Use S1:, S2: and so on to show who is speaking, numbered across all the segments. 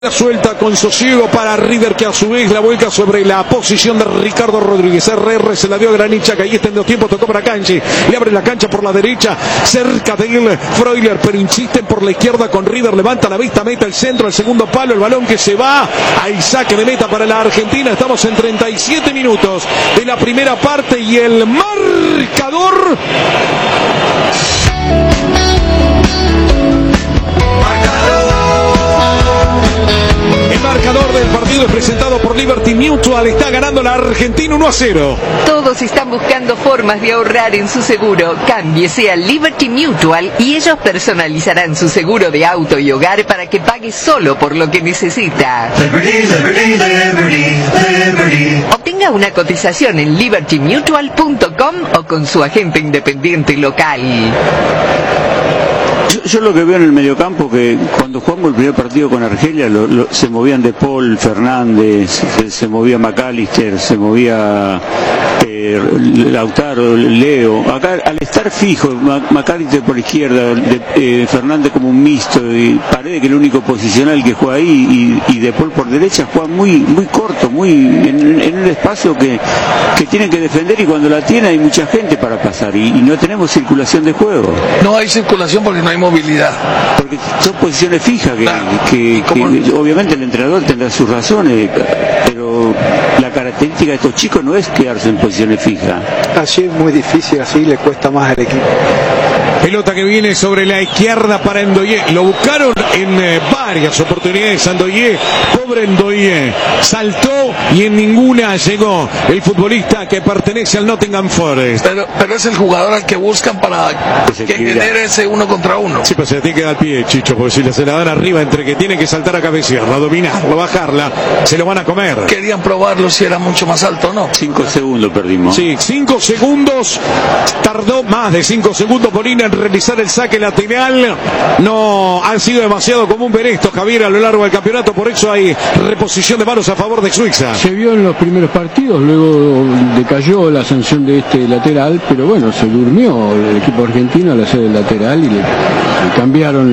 S1: Suelta con sosiego para River, que a su vez la vuelca sobre la posición de Ricardo Rodríguez. RR se la dio a Granit Xhaka, y en dos tiempos tocó para Kanji, le abre la cancha por la derecha, cerca de él Freuler, pero insisten por la izquierda con River, levanta la vista, mete el centro, el segundo palo, el balón que se va, hay saque de meta para la Argentina. Estamos en 37 minutos de la primera parte y el marcador... El marcador del partido es presentado por Liberty Mutual. Está ganando la Argentina 1-0.
S2: Todos están buscando formas de ahorrar en su seguro. Cámbiese a Liberty Mutual y ellos personalizarán su seguro de auto y hogar para que pague solo por lo que necesita.
S3: Liberty, Liberty, Liberty, Liberty.
S2: Obtenga una cotización en libertymutual.com o con su agente independiente local.
S4: Yo lo que veo en el mediocampo, que cuando jugamos el primer partido con Argelia se movían De Paul, Fernández, se movía McAllister, se movía Lautaro, Leo. Acá al estar fijo, McAllister por la izquierda, Fernández como un mixto, y Paredes, que es el único posicional que juega ahí, y De Paul por derecha, juega muy corto, en un espacio que tienen que defender, y cuando la tiene hay mucha gente para pasar, y no tenemos circulación de juego.
S5: No hay circulación porque no hay movilidad.
S4: Porque son posiciones fijas que obviamente el entrenador tendrá sus razones, pero la característica de estos chicos no es quedarse en posiciones fijas.
S6: Así es muy difícil, así le cuesta más al equipo.
S1: Pelota que viene sobre la izquierda para Ndoye. Lo buscaron en varias oportunidades a Ndoye. Pobre Ndoye. Saltó y en ninguna llegó el futbolista que pertenece al Nottingham Forest.
S5: Pero es el jugador al que buscan para que genere ese 1 contra 1.
S1: Sí, pero se le tiene que dar pie, Chicho, porque si se la dan arriba, entre que tiene que saltar a cabecearla, dominarla, bajarla, se lo van a comer.
S5: Querían probarlo si era mucho más alto o no.
S4: 5 segundos perdimos.
S1: Sí, 5 segundos. Tardó más de 5 segundos Molina en realizar el saque lateral. No han sido demasiado común ver esto, Javier, a lo largo del campeonato. Por eso hay reposición de manos a favor de Suiza.
S7: Se vio en los primeros partidos, luego decayó la sanción de este lateral, pero bueno, se durmió el equipo argentino al hacer el lateral y le cambiaron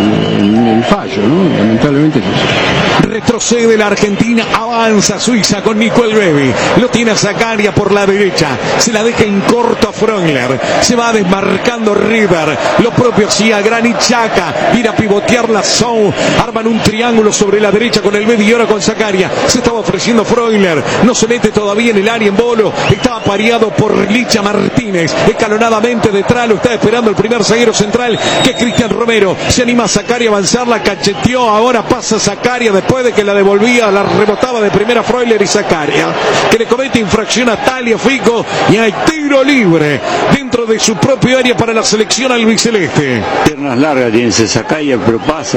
S7: el fallo, ¿no? Lamentablemente es eso.
S1: Retrocede la Argentina, avanza Suiza con Nicole Bebi, lo tiene a Zakaria por la derecha, se la deja en corto a Freuler, se va desmarcando River, lo propio hacía Granit Xhaka, ir a pivotear la zone, arman un triángulo sobre la derecha con el Bebi y ahora con Zakaria, se estaba ofreciendo Freuler, no se mete todavía en el área en Bolo, estaba pareado por Licha Martínez, escalonadamente detrás lo está esperando el primer zaguero central, que es Cristian Romero, se anima a Zakaria a avanzar, la cacheteó, ahora pasa Zakaria después de que la devolvía, la rebotaba de primera Freuler y Zakaria, que le comete infracción a Tagliafico y hay tiro libre dentro de su propio área para la selección albiceleste.
S4: Piernas largas tiene Zakaria, pero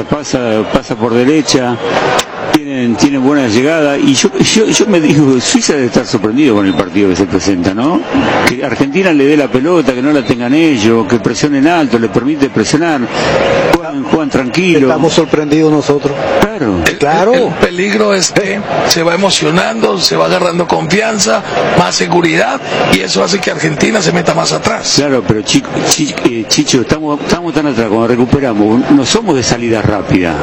S4: pasa por derecha. Tienen buena llegada, y yo me digo, Suiza debe estar sorprendido con el partido que se presenta, ¿no? Que Argentina le dé la pelota, que no la tengan ellos, que presionen alto, le permite presionar, juegan tranquilo.
S6: Estamos sorprendidos nosotros.
S4: Claro.
S5: El peligro es que se va emocionando, se va agarrando confianza, más seguridad, y eso hace que Argentina se meta más atrás.
S4: Claro, pero Chicho, estamos tan atrás, cuando recuperamos, no somos de salida rápida.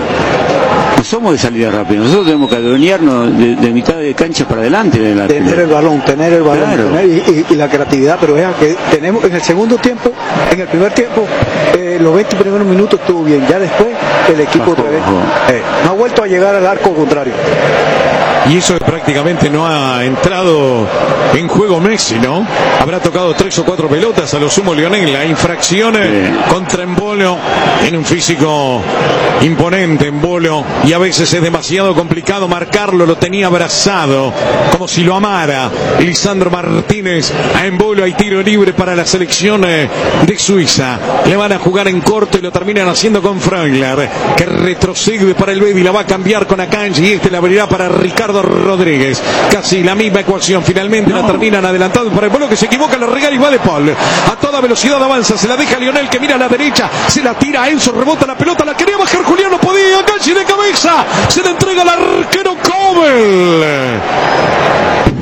S4: Nosotros tenemos que adueñarnos de mitad de cancha para adelante.
S6: Tener el balón,
S4: claro.
S6: y la creatividad, pero vean que tenemos en el segundo tiempo, en el primer tiempo, los 20 primeros minutos estuvo bien, ya después el equipo otra vez no ha vuelto a llegar al arco contrario.
S1: Y eso prácticamente no ha entrado en juego Messi, ¿no? Habrá tocado 3 o 4 pelotas a lo sumo Lionel. La infracción contra Embolo, en un físico imponente Embolo, y a veces es demasiado complicado marcarlo, lo tenía abrazado como si lo amara Lisandro Martínez a Embolo. Hay tiro libre para la selección de Suiza, le van a jugar en corto y lo terminan haciendo con Freuler, que retrocede para el Bebi, la va a cambiar con Akanji y la abrirá para Ricardo Rodríguez, casi la misma ecuación, finalmente la terminan adelantado para el Bolo, que se equivoca, la regala y va De Paul, a toda velocidad avanza, se la deja Lionel, que mira a la derecha, se la tira a Enzo, rebota la pelota, la quería bajar Julián, no podía, Akanji de cabeza, se la entrega al arquero Kobel.
S4: Una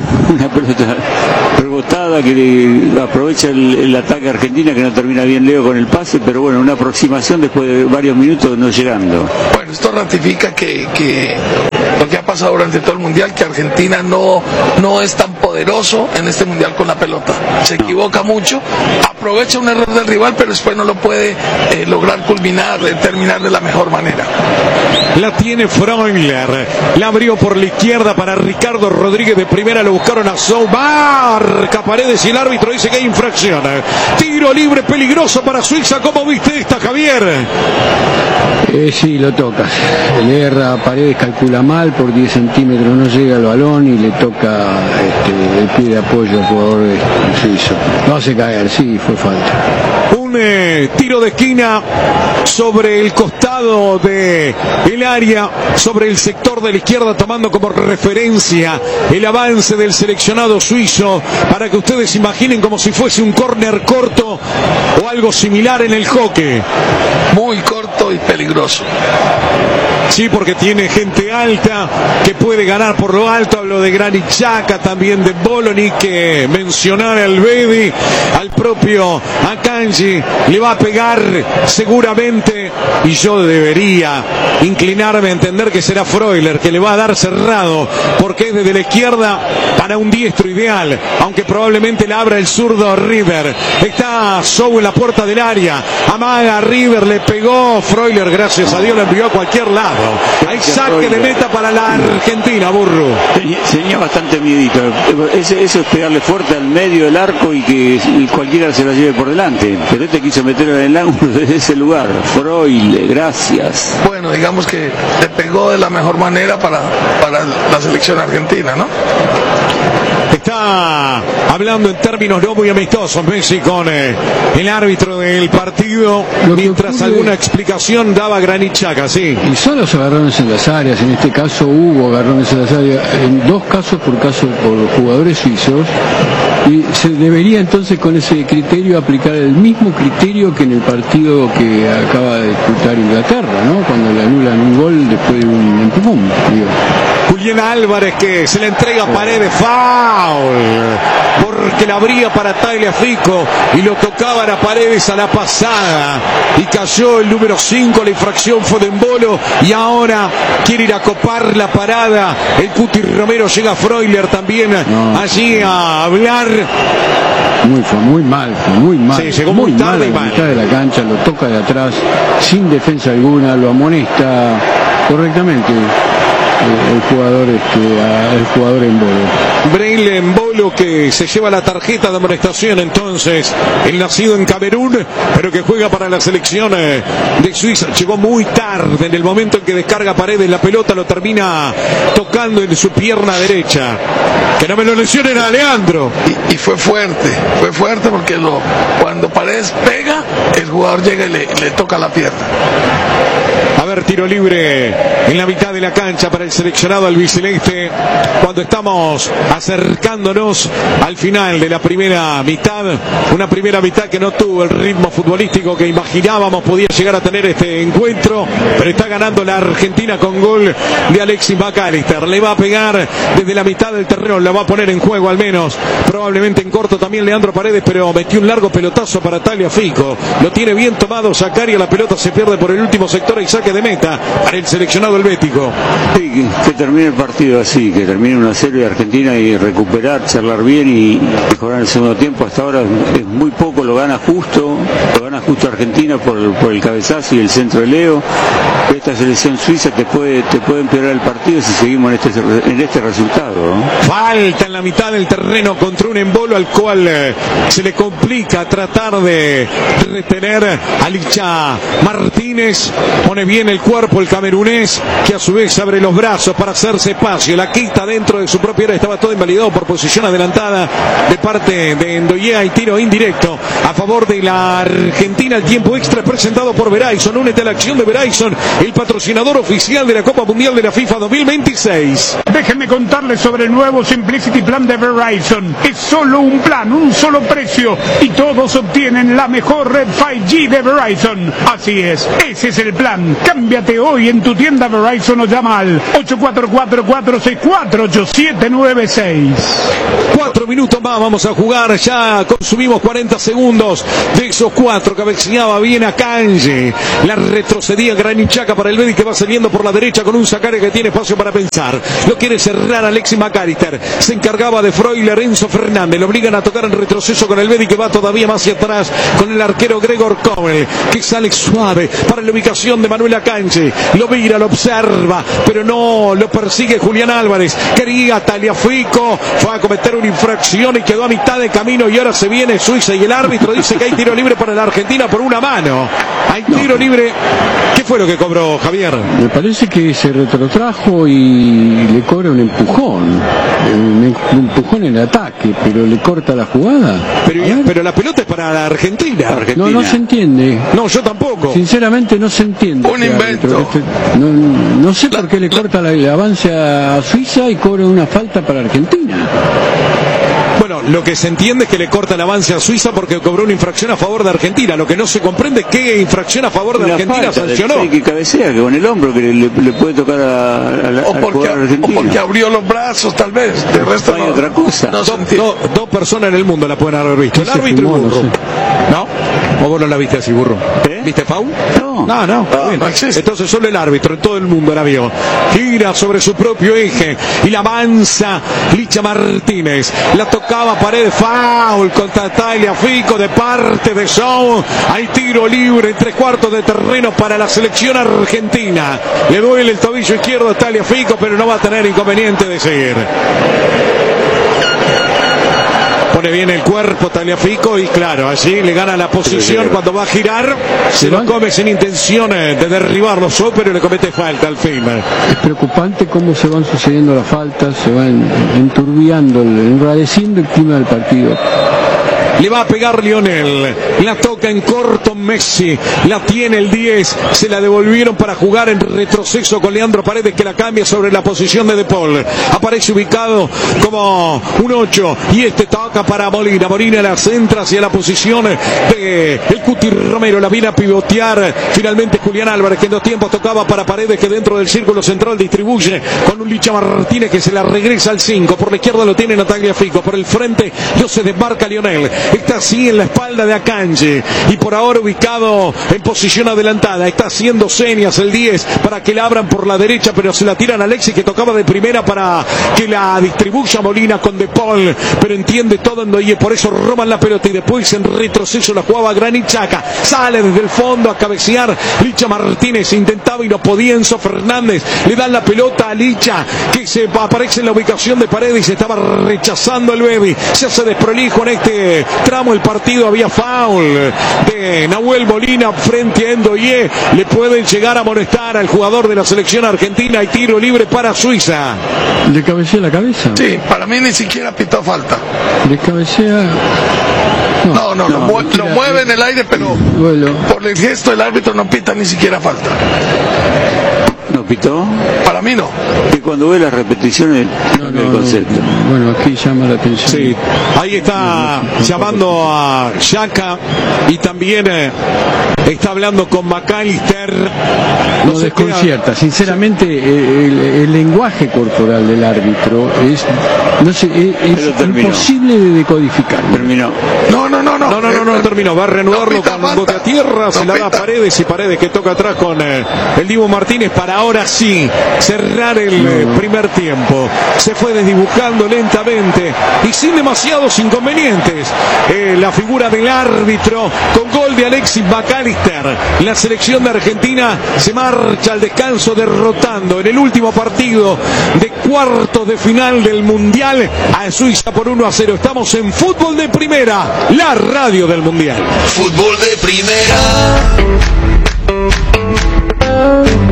S4: pelota rebotada que aprovecha el ataque a Argentina, que no termina bien Leo con el pase, pero bueno, una aproximación después de varios minutos no llegando.
S5: Bueno, esto ratifica que lo que ha pasado durante todo el Mundial, que Argentina no es tan poderoso en este Mundial con la pelota. Se equivoca mucho, aprovecha un error del rival, pero después no lo puede lograr culminar, terminar de la mejor manera.
S1: La tiene Freuler, la abrió por la izquierda para Ricardo Rodríguez, de primera lo buscaron a Sou, marca Paredes y el árbitro dice que hay infracción. Tiro libre peligroso para Suiza. ¿Cómo viste esta, Javier?
S7: Sí, lo toca. Le erra, Paredes calcula mal, por 10 centímetros no llega al balón y le toca el pie de apoyo al jugador suizo. Lo hace caer, sí, fue falta.
S1: Un tiro de esquina sobre el costado del área, sobre el sector de la izquierda, tomando como referencia el avance del seleccionado suizo, para que ustedes imaginen como si fuese un córner corto o algo similar en el hockey.
S5: Muy corto y peligroso.
S1: Sí, porque tiene gente alta que puede ganar por lo alto. Hablo de Granit Xhaka, también de Boloni, que mencionar al Bedi, al propio Akanji, le va a pegar seguramente, y yo debería inclinarme a entender que será Freuler, que le va a dar cerrado, porque es desde la izquierda para un diestro ideal, aunque probablemente la abra el zurdo River. Está Sou en la puerta del área, amaga River, le pegó Freuler, gracias a Dios lo envió a cualquier lado. Hay saque de meta para la Argentina, Burru.
S4: Tenía bastante miedito. Eso es pegarle fuerte al medio del arco y que cualquiera se la lleve por delante. Pero este quiso meterlo en el ángulo desde ese lugar. Freuler, gracias.
S5: Bueno, digamos que le pegó de la mejor manera para la selección argentina, ¿no?
S1: Está hablando en términos no muy amistosos Messi con el árbitro del partido, mientras alguna explicación daba Granit Xhaka, sí.
S7: Y son los agarrones en las áreas, en este caso hubo agarrones en las áreas, en dos casos por jugadores suizos, y se debería entonces con ese criterio aplicar el mismo criterio que en el partido que acaba de disputar Inglaterra, ¿no? Cuando le anulan un gol después de un empujón, digo.
S1: Julián Álvarez, que se le entrega a Paredes, foul, porque la abría para Tagliafico y lo tocaban a Paredes a la pasada y cayó el número 5, la infracción fue de Embolo y ahora quiere ir a copar la parada el Cuti Romero. Llega Freuler también allí a hablar.
S7: Muy mal.
S1: Sí, llegó muy tarde y
S7: mal. A la
S1: mal.
S7: mitad de la cancha, lo toca de atrás sin defensa alguna, lo amonesta correctamente el jugador Embolo.
S1: Breel Embolo, que se lleva la tarjeta de amonestación, entonces el nacido en Camerún, pero que juega para la selección de Suiza. Llegó muy tarde, en el momento en que descarga Paredes la pelota, lo termina tocando en su pierna derecha. Que no me lo lesionen a Leandro.
S5: Y fue fuerte porque cuando Paredes pega, el jugador llega y le toca la pierna.
S1: A ver, tiro libre en la mitad de la cancha para el seleccionado albiceleste, cuando estamos acercándonos al final de la primera mitad, una primera mitad que no tuvo el ritmo futbolístico que imaginábamos podía llegar a tener este encuentro, pero está ganando la Argentina con gol de Alexis McAllister. Le va a pegar desde la mitad del terreno, la va a poner en juego al menos, probablemente en corto también Leandro Paredes, pero metió un largo pelotazo para Tagliafico, lo tiene bien tomado Zakaria, la pelota se pierde por el último sector y saque de meta para el seleccionado helvético.
S4: Sí, que termine el partido así, que termine 1-0 y Argentina y recuperar, charlar bien y mejorar el segundo tiempo. Hasta ahora es muy poco, lo gana justo Argentina por el cabezazo y el centro de Leo. Esta selección suiza te puede empeorar el partido si seguimos en este resultado, ¿no?
S1: Falta en la mitad del terreno contra un Embolo al cual se le complica tratar de retener a Licha Martínez. Pone bien el cuerpo el camerunés, que a su vez abre los brazos para hacerse espacio, la quita dentro de su propia área. Estaba todo invalidado por posición adelantada de parte de Ndoye, y tiro indirecto a favor de la Argentina. Argentina. El tiempo extra es presentado por Verizon. Únete a la acción de Verizon, el patrocinador oficial de la Copa Mundial de la FIFA 2026.
S8: Déjenme contarles sobre el nuevo Simplicity Plan de Verizon. Es solo un plan, un solo precio, y todos obtienen la mejor red 5G de Verizon. Así es, ese es el plan. Cámbiate hoy en tu tienda Verizon o llama al 844-464-8796.
S1: 4 minutos más vamos a jugar. Ya consumimos 40 segundos. De esos 4 cabeceaba bien a Kanji. La retrocedía Granichaca para el Bedi, que va saliendo por la derecha con un Sacare que tiene espacio para pensar. Lo quiere cerrar Alexis McAllister. Se encargaba de Freuler, Enzo Fernández. Lo obligan a tocar en retroceso con el Bedi, que va todavía más hacia atrás con el arquero Gregor Kobel, que sale suave para la ubicación de Manuel Akanji. Lo mira, lo observa, pero no lo persigue Julián Álvarez. Quería Tagliafico, fue a cometer una infracción y quedó a mitad de camino, y ahora se viene Suiza y el árbitro dice que hay tiro libre para la Argentina por una mano. Hay tiro libre. ¿Qué fue lo que cobró, Javier?
S7: Me parece que se retrotrajo y le cobra un empujón. Un empujón en el ataque, pero le corta la jugada.
S1: Pero la pelota es para la Argentina.
S7: No se entiende.
S1: No, yo tampoco.
S7: Sinceramente no se entiende.
S5: Un invento.
S7: No sé por qué le corta el avance a Suiza y cobra una falta para Argentina.
S1: Bueno, lo que se entiende es que le corta el avance a Suiza porque cobró una infracción a favor de Argentina. Lo que no se comprende es qué infracción a favor de
S4: una
S1: Argentina sancionó.
S4: Que cabecea, que con el hombro que le puede tocar al jugador argentino.
S5: O porque abrió los brazos, tal vez. De resto
S4: no hay otra cosa.
S1: Dos personas en el mundo la pueden haber visto. El árbitro y Burro. ¿No? ¿O vos no la viste así, Burro? ¿Viste Pau?
S5: No.
S1: No existe. Entonces solo el árbitro en todo el mundo la vio. Gira sobre su propio eje y la avanza Licha Martínez. La tocaba Paredes, foul contra Tagliafico de parte de Shaw. Hay tiro libre en 3/4 de terreno para la selección argentina. Le duele el tobillo izquierdo a Tagliafico, pero no va a tener inconveniente de seguir. Pone bien el cuerpo Tagliafico y claro, allí le gana la posición cuando va a girar. Se lo come sin intención de derribarlo, pero le comete falta al fin.
S7: Es preocupante cómo se van sucediendo las faltas, se van enturbiando, enradeciendo el clima del partido.
S1: Le va a pegar Lionel, la toca en corto Messi, la tiene el 10, se la devolvieron para jugar en retroceso con Leandro Paredes, que la cambia sobre la posición de De Paul. Aparece ubicado como un 8 y toca para Molina. Molina la centra hacia la posición de el Cuti Romero, la viene a pivotear finalmente Julián Álvarez, que en 2 tiempos tocaba para Paredes, que dentro del círculo central distribuye con un Licha Martínez que se la regresa al 5. Por la izquierda lo tiene Tagliafico, por el frente no se desmarca Lionel. Está así en la espalda de Akanji y por ahora ubicado en posición adelantada. Está haciendo señas el 10 para que la abran por la derecha, pero se la tiran a Alexis, que tocaba de primera para que la distribuya Molina con De Paul, pero entiende todo y por eso roban la pelota y después en retroceso la jugaba Granichaca. Sale desde el fondo a cabecear Licha Martínez, intentaba y no podía Enzo Fernández. Le dan la pelota a Licha, que se aparece en la ubicación de Paredes y se estaba rechazando el Bedi. Se hace desprolijo en este tramo el partido. Había foul de Nahuel Molina frente a Endoye. Le pueden llegar a molestar al jugador de la selección argentina y tiro libre para Suiza.
S7: ¿Le cabecea la cabeza?
S5: Sí, para mí ni siquiera pitó falta.
S7: ¿Le cabecea?
S5: No, lo mueve en el aire, pero por el gesto el árbitro no pita ni siquiera falta.
S4: ¿No pitó?
S5: Para mí no.
S4: Que cuando ve las repeticiones el concepto.
S7: Bueno, aquí llama la atención.
S1: Sí, ahí está llamando a Xhaka y también está hablando con McAllister.
S7: No desconcierta. Sinceramente, el lenguaje corporal del árbitro es imposible de decodificar.
S4: Terminó.
S1: No terminó. Va a reanudarlo con un bote a tierra. Se la da a Paredes y Paredes que toca atrás con el Dibu Martínez para ahora sí cerrar el primer tiempo. Se fue desdibujando lentamente y sin demasiados inconvenientes. La figura del árbitro con gol de Alexis McAllister. La selección de Argentina se marcha al descanso derrotando en el último partido de cuartos de final del Mundial a Suiza por 1-0. Estamos en Fútbol de Primera, la radio del Mundial.
S3: Fútbol de Primera.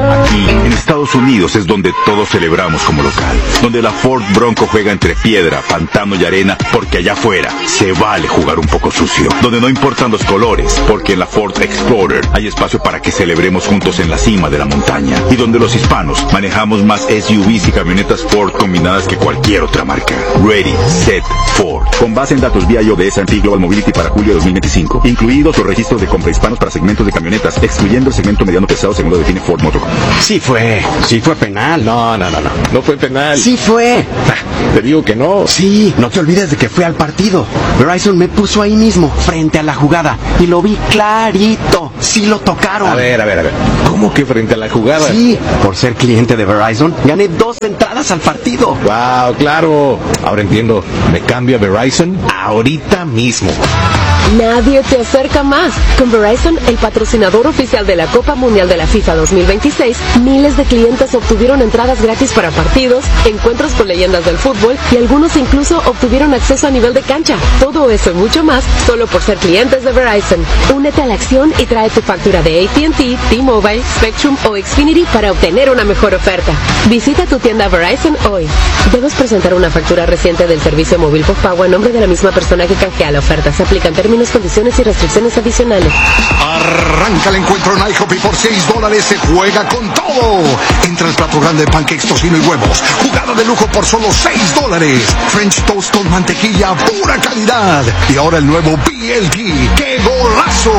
S9: Aquí, en Estados Unidos, es donde todos celebramos como local. Donde la Ford Bronco juega entre piedra, pantano y arena, porque allá afuera se vale jugar un poco sucio. Donde no importan los colores, porque en la Ford Explorer hay espacio para que celebremos juntos en la cima de la montaña. Y donde los hispanos manejamos más SUVs y camionetas Ford combinadas que cualquier otra marca. Ready, Set, Ford. Con base en datos vía IOD S&P Global Mobility para julio de 2025. Incluidos los registros de compra hispanos para segmentos de camionetas, excluyendo el segmento mediano pesado según lo define Ford Motor Company.
S10: Sí fue penal.
S1: No fue penal.
S10: Sí fue.
S1: Te digo que no.
S10: Sí, no te olvides de que fui al partido. Verizon me puso ahí mismo, frente a la jugada, y lo vi clarito. Sí lo tocaron.
S1: A ver. ¿Cómo que frente a la jugada?
S10: Sí, por ser cliente de Verizon, gané 2 entradas al partido.
S1: Wow, claro. Ahora entiendo. Me cambio a Verizon ahorita mismo.
S11: Nadie te acerca más. Con Verizon, el patrocinador oficial de la Copa Mundial de la FIFA 2026, miles de clientes obtuvieron entradas gratis para partidos, encuentros con leyendas del fútbol y algunos incluso obtuvieron acceso a nivel de cancha. Todo eso y mucho más solo por ser clientes de Verizon. Únete a la acción y trae tu factura de AT&T, T-Mobile, Spectrum o Xfinity para obtener una mejor oferta. Visita tu tienda Verizon hoy. Debes presentar una factura reciente del servicio móvil postpago a nombre de la misma persona que canjea la oferta. Se aplican términos, condiciones y restricciones adicionales.
S12: Arranca el encuentro en IHOP y por $6 se juega con todo. Entra el plato grande de pancakes, tocino y huevos. Jugada de lujo por solo $6. French toast con mantequilla, pura calidad. Y ahora el nuevo BLT. ¡Qué golazo!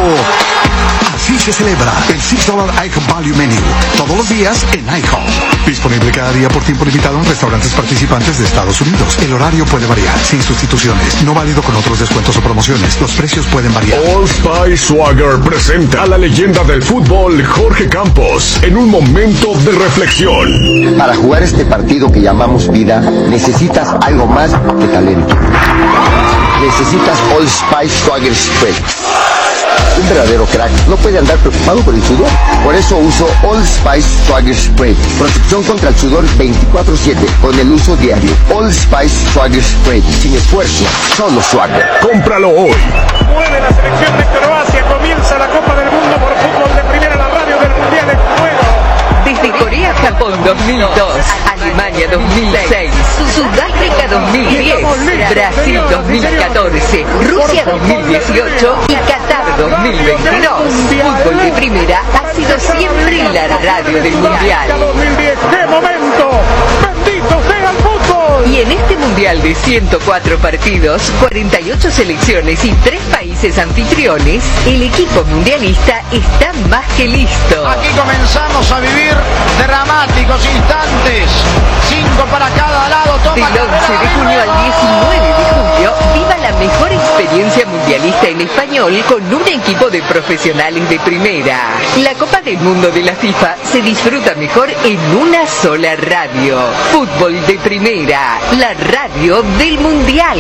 S12: Así se celebra el $6 IHOP Value Menu. Todos los días en IHOP. Disponible cada día por tiempo limitado en restaurantes participantes de Estados Unidos. El horario puede variar, sin sustituciones. No válido con otros descuentos o promociones. Los precios pueden variar.
S13: Old Spice Swagger presenta a la leyenda del fútbol, Jorge Campos, en un momento de reflexión.
S14: Para jugar este partido que llamamos vida, necesitas algo más que talento. Necesitas Old Spice Swagger Spray. Un verdadero crack no puede andar preocupado por el sudor. Por eso uso Old Spice Swagger Spray. Protección contra el sudor 24/7 con el uso diario. Old Spice Swagger Spray. Sin esfuerzo, solo Swagger.
S13: Cómpralo hoy.
S8: Mueve la selección de Croacia. Comienza la Copa del Mundo por fútbol de primera, la radio del Mundial en juego.
S2: Desde Corea, Japón 2002, Alemania 2006, Sudáfrica 2010, Brasil 2014, Rusia 2018 y Qatar 2022. Fútbol de primera ha sido siempre la radio del Mundial.
S8: 2010, ¡qué momento! ¡Bendito sea el fútbol!
S2: Y en este Mundial de 104 partidos, 48 selecciones y 3 países anfitriones, el equipo mundialista está más que listo.
S15: Aquí comenzamos a vivir dramáticos instantes. 5 para cada lado.
S2: Del 11 de junio al 19 de julio, viva la mejor experiencia mundialista en español con un equipo de profesionales de primera. La Copa del Mundo de la FIFA se disfruta mejor en una sola radio. Fútbol de primera, la radio del Mundial.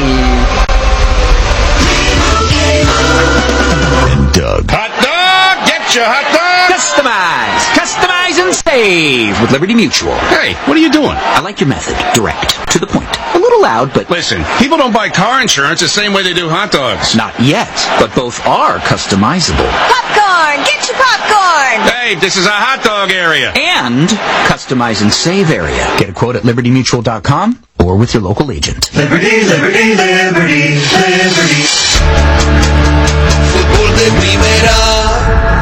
S16: Hot dog! Get your hot dog! Customize and save with Liberty Mutual.
S17: Hey, what are you doing?
S16: I like your method. Direct. To the point. A little loud, but...
S17: Listen, people don't buy car insurance the same way they do hot dogs.
S16: Not yet, but both are customizable.
S18: Popcorn! Get your popcorn!
S17: Hey, this is a hot dog area.
S16: And customize and save area. Get a quote at libertymutual.com or with your local agent.
S3: Liberty, liberty, liberty, liberty.
S19: Fútbol de primera.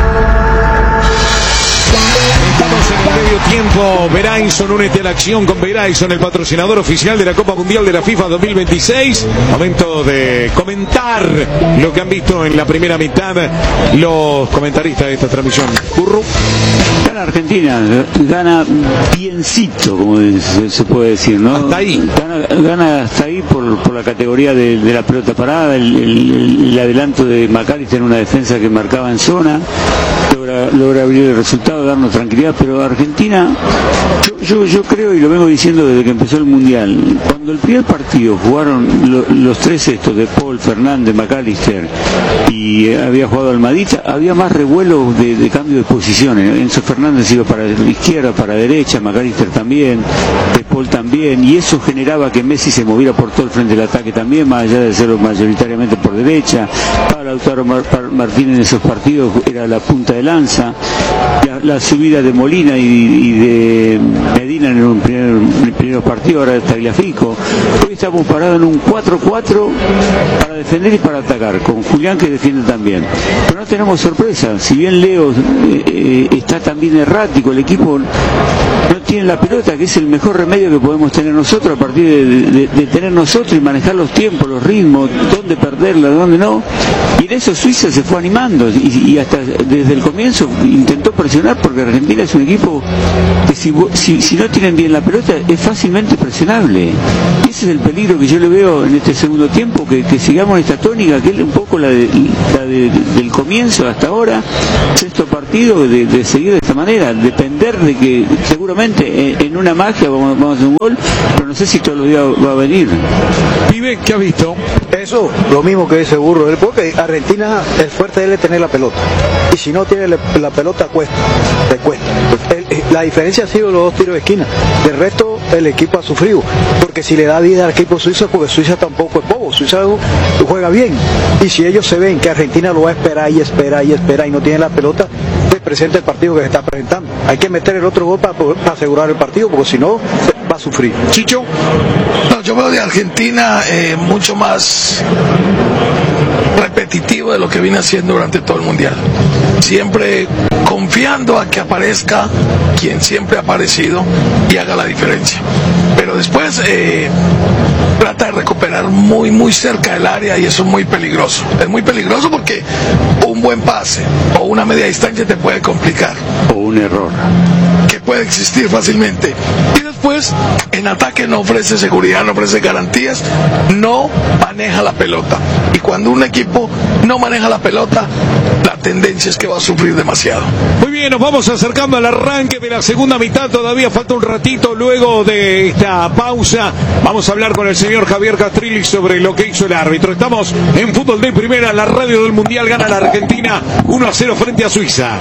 S1: Estamos en el medio tiempo. Verizon, únete a la acción con Verizon, el patrocinador oficial de la Copa Mundial de la FIFA 2026. Momento de comentar lo que han visto en la primera mitad los comentaristas de esta transmisión. Curro.
S4: Gana Argentina, gana biencito, como se puede decir, ¿no?
S1: Hasta ahí.
S4: Gana hasta ahí por la categoría de la pelota parada, el adelanto de McAllister en una defensa que marcaba en zona. Logra abrir el resultado, darnos tranquilidad, pero Argentina, yo creo, y lo vengo diciendo desde que empezó el Mundial, cuando el primer partido jugaron los tres estos de Paul, Fernández, McAllister y había jugado Almadita, había más revuelo de cambio cambio de posiciones. Enzo Fernández iba para la izquierda, para la derecha, McAllister también, De Paul también, y eso generaba que Messi se moviera por todo el frente del ataque también, más allá de serlo mayoritariamente por derecha. Pablo Lautaro Martínez en esos partidos era la punta de lanza. La subida de Molina y de Medina en un primer partido, ahora de Tagliafico. Hoy estamos parados en un 4-4 para defender y para atacar, con Julián que defiende también. Pero no tenemos sorpresa, si bien Leo está también errático, el equipo no tiene la pelota, que es el mejor remedio que podemos tener nosotros a partir de tener nosotros y manejar los tiempos, los ritmos, dónde perderla, dónde no. Y en eso Suiza se fue animando y hasta desde el comienzo intentó presionar, porque Argentina es un equipo que si no tienen bien la pelota es fácilmente presionable. Y ese es el peligro que yo le veo en este segundo tiempo, que sigamos esta tónica, que es un poco la del comienzo hasta ahora, sexto partido, de seguir de esta manera, depender de que seguramente en una magia vamos a hacer un gol, pero no sé si todos los días va a venir.
S1: Pibe, ¿qué ha visto?
S6: Eso, lo mismo que ese burro, porque Argentina, el fuerte de él es tener la pelota, y si no tiene la pelota le cuesta. La diferencia ha sido los dos tiros de esquina, del resto el equipo ha sufrido, porque si le da vida al equipo suizo, porque Suiza tampoco es bobo, Suiza juega bien, y si ellos se ven que Argentina lo va a esperar y espera y espera y no tiene la pelota, pues presenta el partido que se está presentando. Hay que meter el otro gol para asegurar el partido, porque si no va a sufrir.
S1: Chicho.
S5: No, yo veo de Argentina mucho más repetitivo de lo que viene haciendo durante todo el mundial, siempre confiando a que aparezca quien siempre ha aparecido y haga la diferencia, pero después trata de recuperar muy cerca del área, y eso es muy peligroso porque un buen pase o una media distancia te puede complicar,
S4: o un error
S5: que puede existir fácilmente, y después en ataque no ofrece seguridad, no ofrece garantías, no maneja la pelota, y cuando un equipo no maneja la pelota, la tendencia es que va a sufrir demasiado.
S1: Muy bien, nos vamos acercando al arranque de la segunda mitad, todavía falta un ratito luego de esta pausa. Vamos a hablar con el señor Javier Castrilli sobre lo que hizo el árbitro. Estamos en Fútbol de Primera, la radio del Mundial. Gana la Argentina 1-0 frente a Suiza.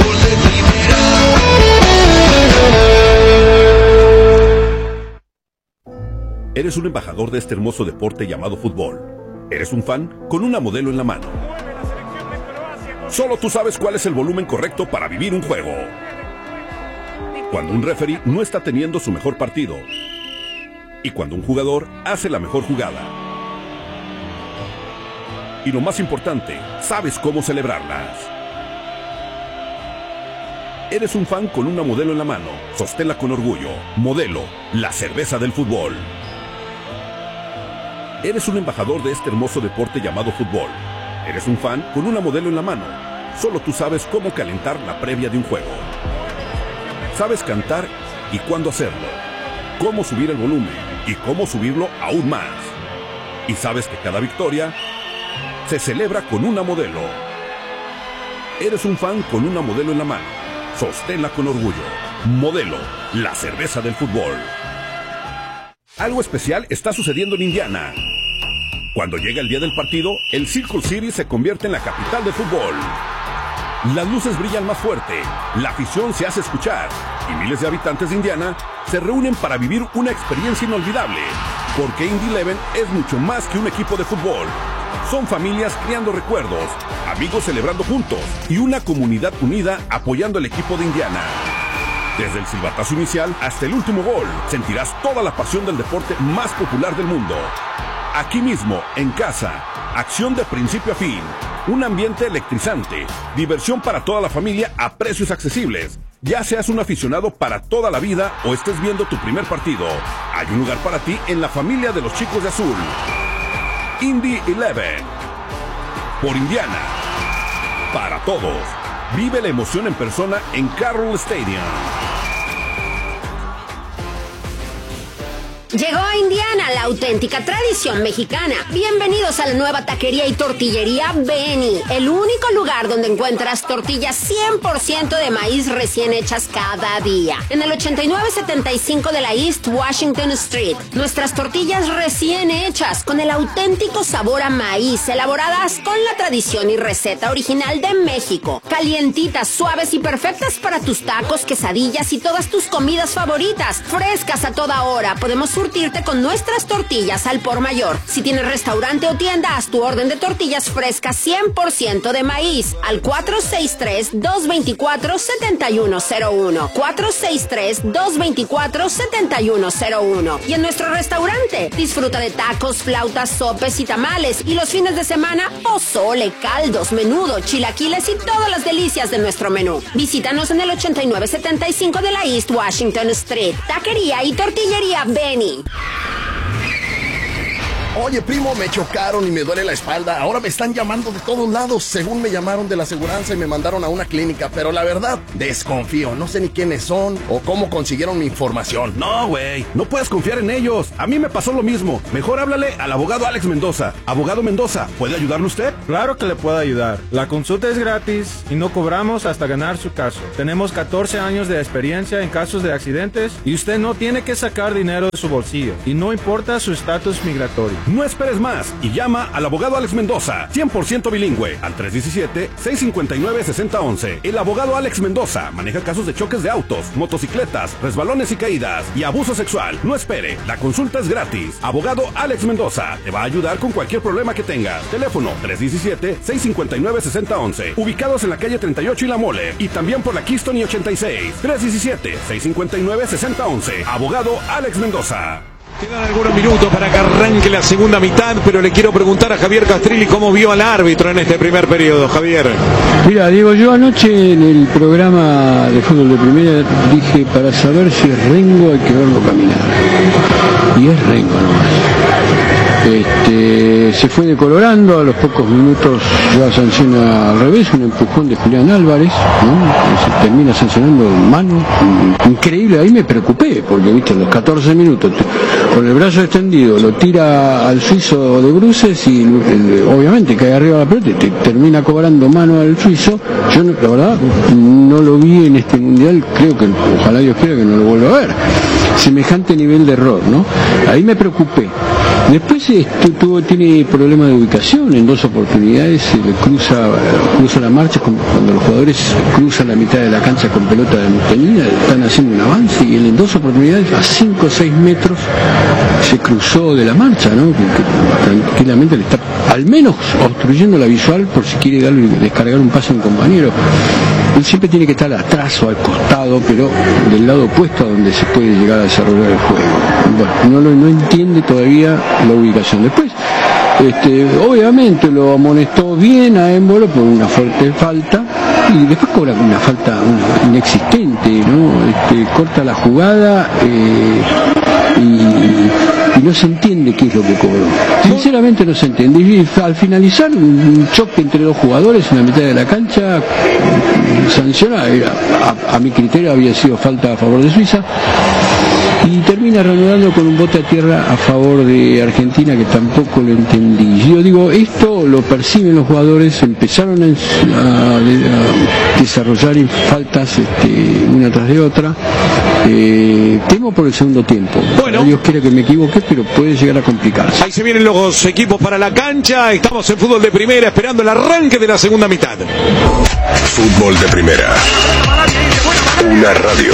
S20: Eres un embajador de este hermoso deporte llamado fútbol. Eres un fan con una modelo en la mano. Solo tú sabes cuál es el volumen correcto para vivir un juego. Cuando un referee no está teniendo su mejor partido. Y cuando un jugador hace la mejor jugada. Y lo más importante, sabes cómo celebrarlas. Eres un fan con una modelo en la mano. Sosténla con orgullo. Modelo, la cerveza del fútbol. Eres un embajador de este hermoso deporte llamado fútbol. Eres un fan con una modelo en la mano. Solo tú sabes cómo calentar la previa de un juego. Sabes cantar y cuándo hacerlo. Cómo subir el volumen y cómo subirlo aún más. Y sabes que cada victoria se celebra con una modelo. Eres un fan con una modelo en la mano. Sosténla con orgullo. Modelo, la cerveza del fútbol. Algo especial está sucediendo en Indiana. Cuando llega el día del partido, el Circle City se convierte en la capital del fútbol. Las luces brillan más fuerte, la afición se hace escuchar y miles de habitantes de Indiana se reúnen para vivir una experiencia inolvidable. Porque Indy 11 es mucho más que un equipo de fútbol. Son familias creando recuerdos, amigos celebrando juntos y una comunidad unida apoyando al equipo de Indiana. Desde el silbatazo inicial hasta el último gol, sentirás toda la pasión del deporte más popular del mundo. Aquí mismo, en casa, acción de principio a fin, un ambiente electrizante, diversión para toda la familia a precios accesibles. Ya seas un aficionado para toda la vida o estés viendo tu primer partido, hay un lugar para ti en la familia de los chicos de azul. Indy 11. Por Indiana. Para todos. Vive la emoción en persona en Carroll Stadium.
S21: Llegó a Indiana la auténtica tradición mexicana. Bienvenidos a la nueva taquería y tortillería Benny, el único lugar donde encuentras tortillas 100% de maíz recién hechas cada día. En el 8975 de la East Washington Street. Nuestras tortillas recién hechas, con el auténtico sabor a maíz, elaboradas con la tradición y receta original de México. Calientitas, suaves y perfectas para tus tacos, quesadillas y todas tus comidas favoritas. Frescas a toda hora. Podemos surtirte con nuestras tortillas al por mayor. Si tienes restaurante o tienda, haz tu orden de tortillas frescas 100% de maíz al 463-224-7101. 463-224-7101. Y en nuestro restaurante, disfruta de tacos, flautas, sopes y tamales. Y los fines de semana, pozole, caldos, menudo, chilaquiles y todas las delicias de nuestro menú. Visítanos en el 8975 de la East Washington Street. Taquería y tortillería Benny.
S22: Oye, primo, me chocaron y me duele la espalda. Ahora me están llamando de todos lados. Según me llamaron de la aseguranza y me mandaron a una clínica. Pero la verdad, desconfío. No sé ni quiénes son o cómo consiguieron mi información.
S20: No, güey, no puedes confiar en ellos. A mí me pasó lo mismo. Mejor háblale al abogado Alex Mendoza. Abogado Mendoza, ¿puede ayudarle usted?
S23: Claro que le puedo ayudar. La consulta es gratis y no cobramos hasta ganar su caso. Tenemos 14 años de experiencia en casos de accidentes y usted no tiene que sacar dinero de su bolsillo. Y no importa su estatus migratorio.
S20: No esperes más y llama al abogado Alex Mendoza, 100% bilingüe, al 317-659-6011. El abogado Alex Mendoza maneja casos de choques de autos, motocicletas, resbalones y caídas y abuso sexual. No espere, la consulta es gratis. Abogado Alex Mendoza te va a ayudar con cualquier problema que tengas. Teléfono 317-659-6011. Ubicados en la calle 38 y La Mole y también por la Keystone y 86. 317-659-6011. Abogado Alex Mendoza.
S1: Quedan algunos minutos para que arranque la segunda mitad, pero le quiero preguntar a Javier Castrilli cómo vio al árbitro en este primer periodo. Javier.
S7: Mira, Diego, yo anoche en el programa de fútbol de primera dije, para saber si es Rengo hay que verlo caminar. Y es Rengo nomás. Se fue decolorando, a los pocos minutos ya sanciona al revés, un empujón de Julián Álvarez, ¿no? Se termina sancionando mano, increíble, ahí me preocupé, porque viste, en los 14 minutos, con el brazo extendido, lo tira al suizo de bruces y obviamente cae arriba de la pelota y te termina cobrando mano al suizo. Yo la verdad no lo vi en este mundial, creo que ojalá Dios quiera que no lo vuelva a ver. Semejante nivel de error, ¿no? Ahí me preocupé. Después tiene problemas de ubicación, en 2 oportunidades cruza la marcha, cuando los jugadores cruzan la mitad de la cancha con pelota de montañina, están haciendo un avance y él en 2 oportunidades a 5 o 6 metros se cruzó de la marcha, ¿no? Que tranquilamente le está al menos obstruyendo la visual por si quiere descargar un pase a un compañero. Él siempre tiene que estar atrás o al costado, pero del lado opuesto a donde se puede llegar a desarrollar el juego. Bueno, no entiende todavía la ubicación. Después, obviamente lo amonestó bien a Embolo por una fuerte falta y después cobra una falta inexistente, ¿no? Corta la jugada y no se entiende qué es lo que cobró. Sinceramente no se entiende. Y al finalizar un choque entre 2 jugadores en la mitad de la cancha, sanciona, a mi criterio había sido falta a favor de Suiza, y termina reanudando con un bote a tierra a favor de Argentina, que tampoco lo entendí. Yo digo, esto lo perciben los jugadores, empezaron a desarrollar faltas una tras de otra. Temo por el segundo tiempo.
S1: Bueno,
S7: Dios quiere que me equivoque, pero puede llegar a complicarse.
S1: Ahí se vienen los equipos para la cancha. Estamos en fútbol de primera, esperando el arranque de la segunda mitad.
S13: Fútbol de primera. Una radio.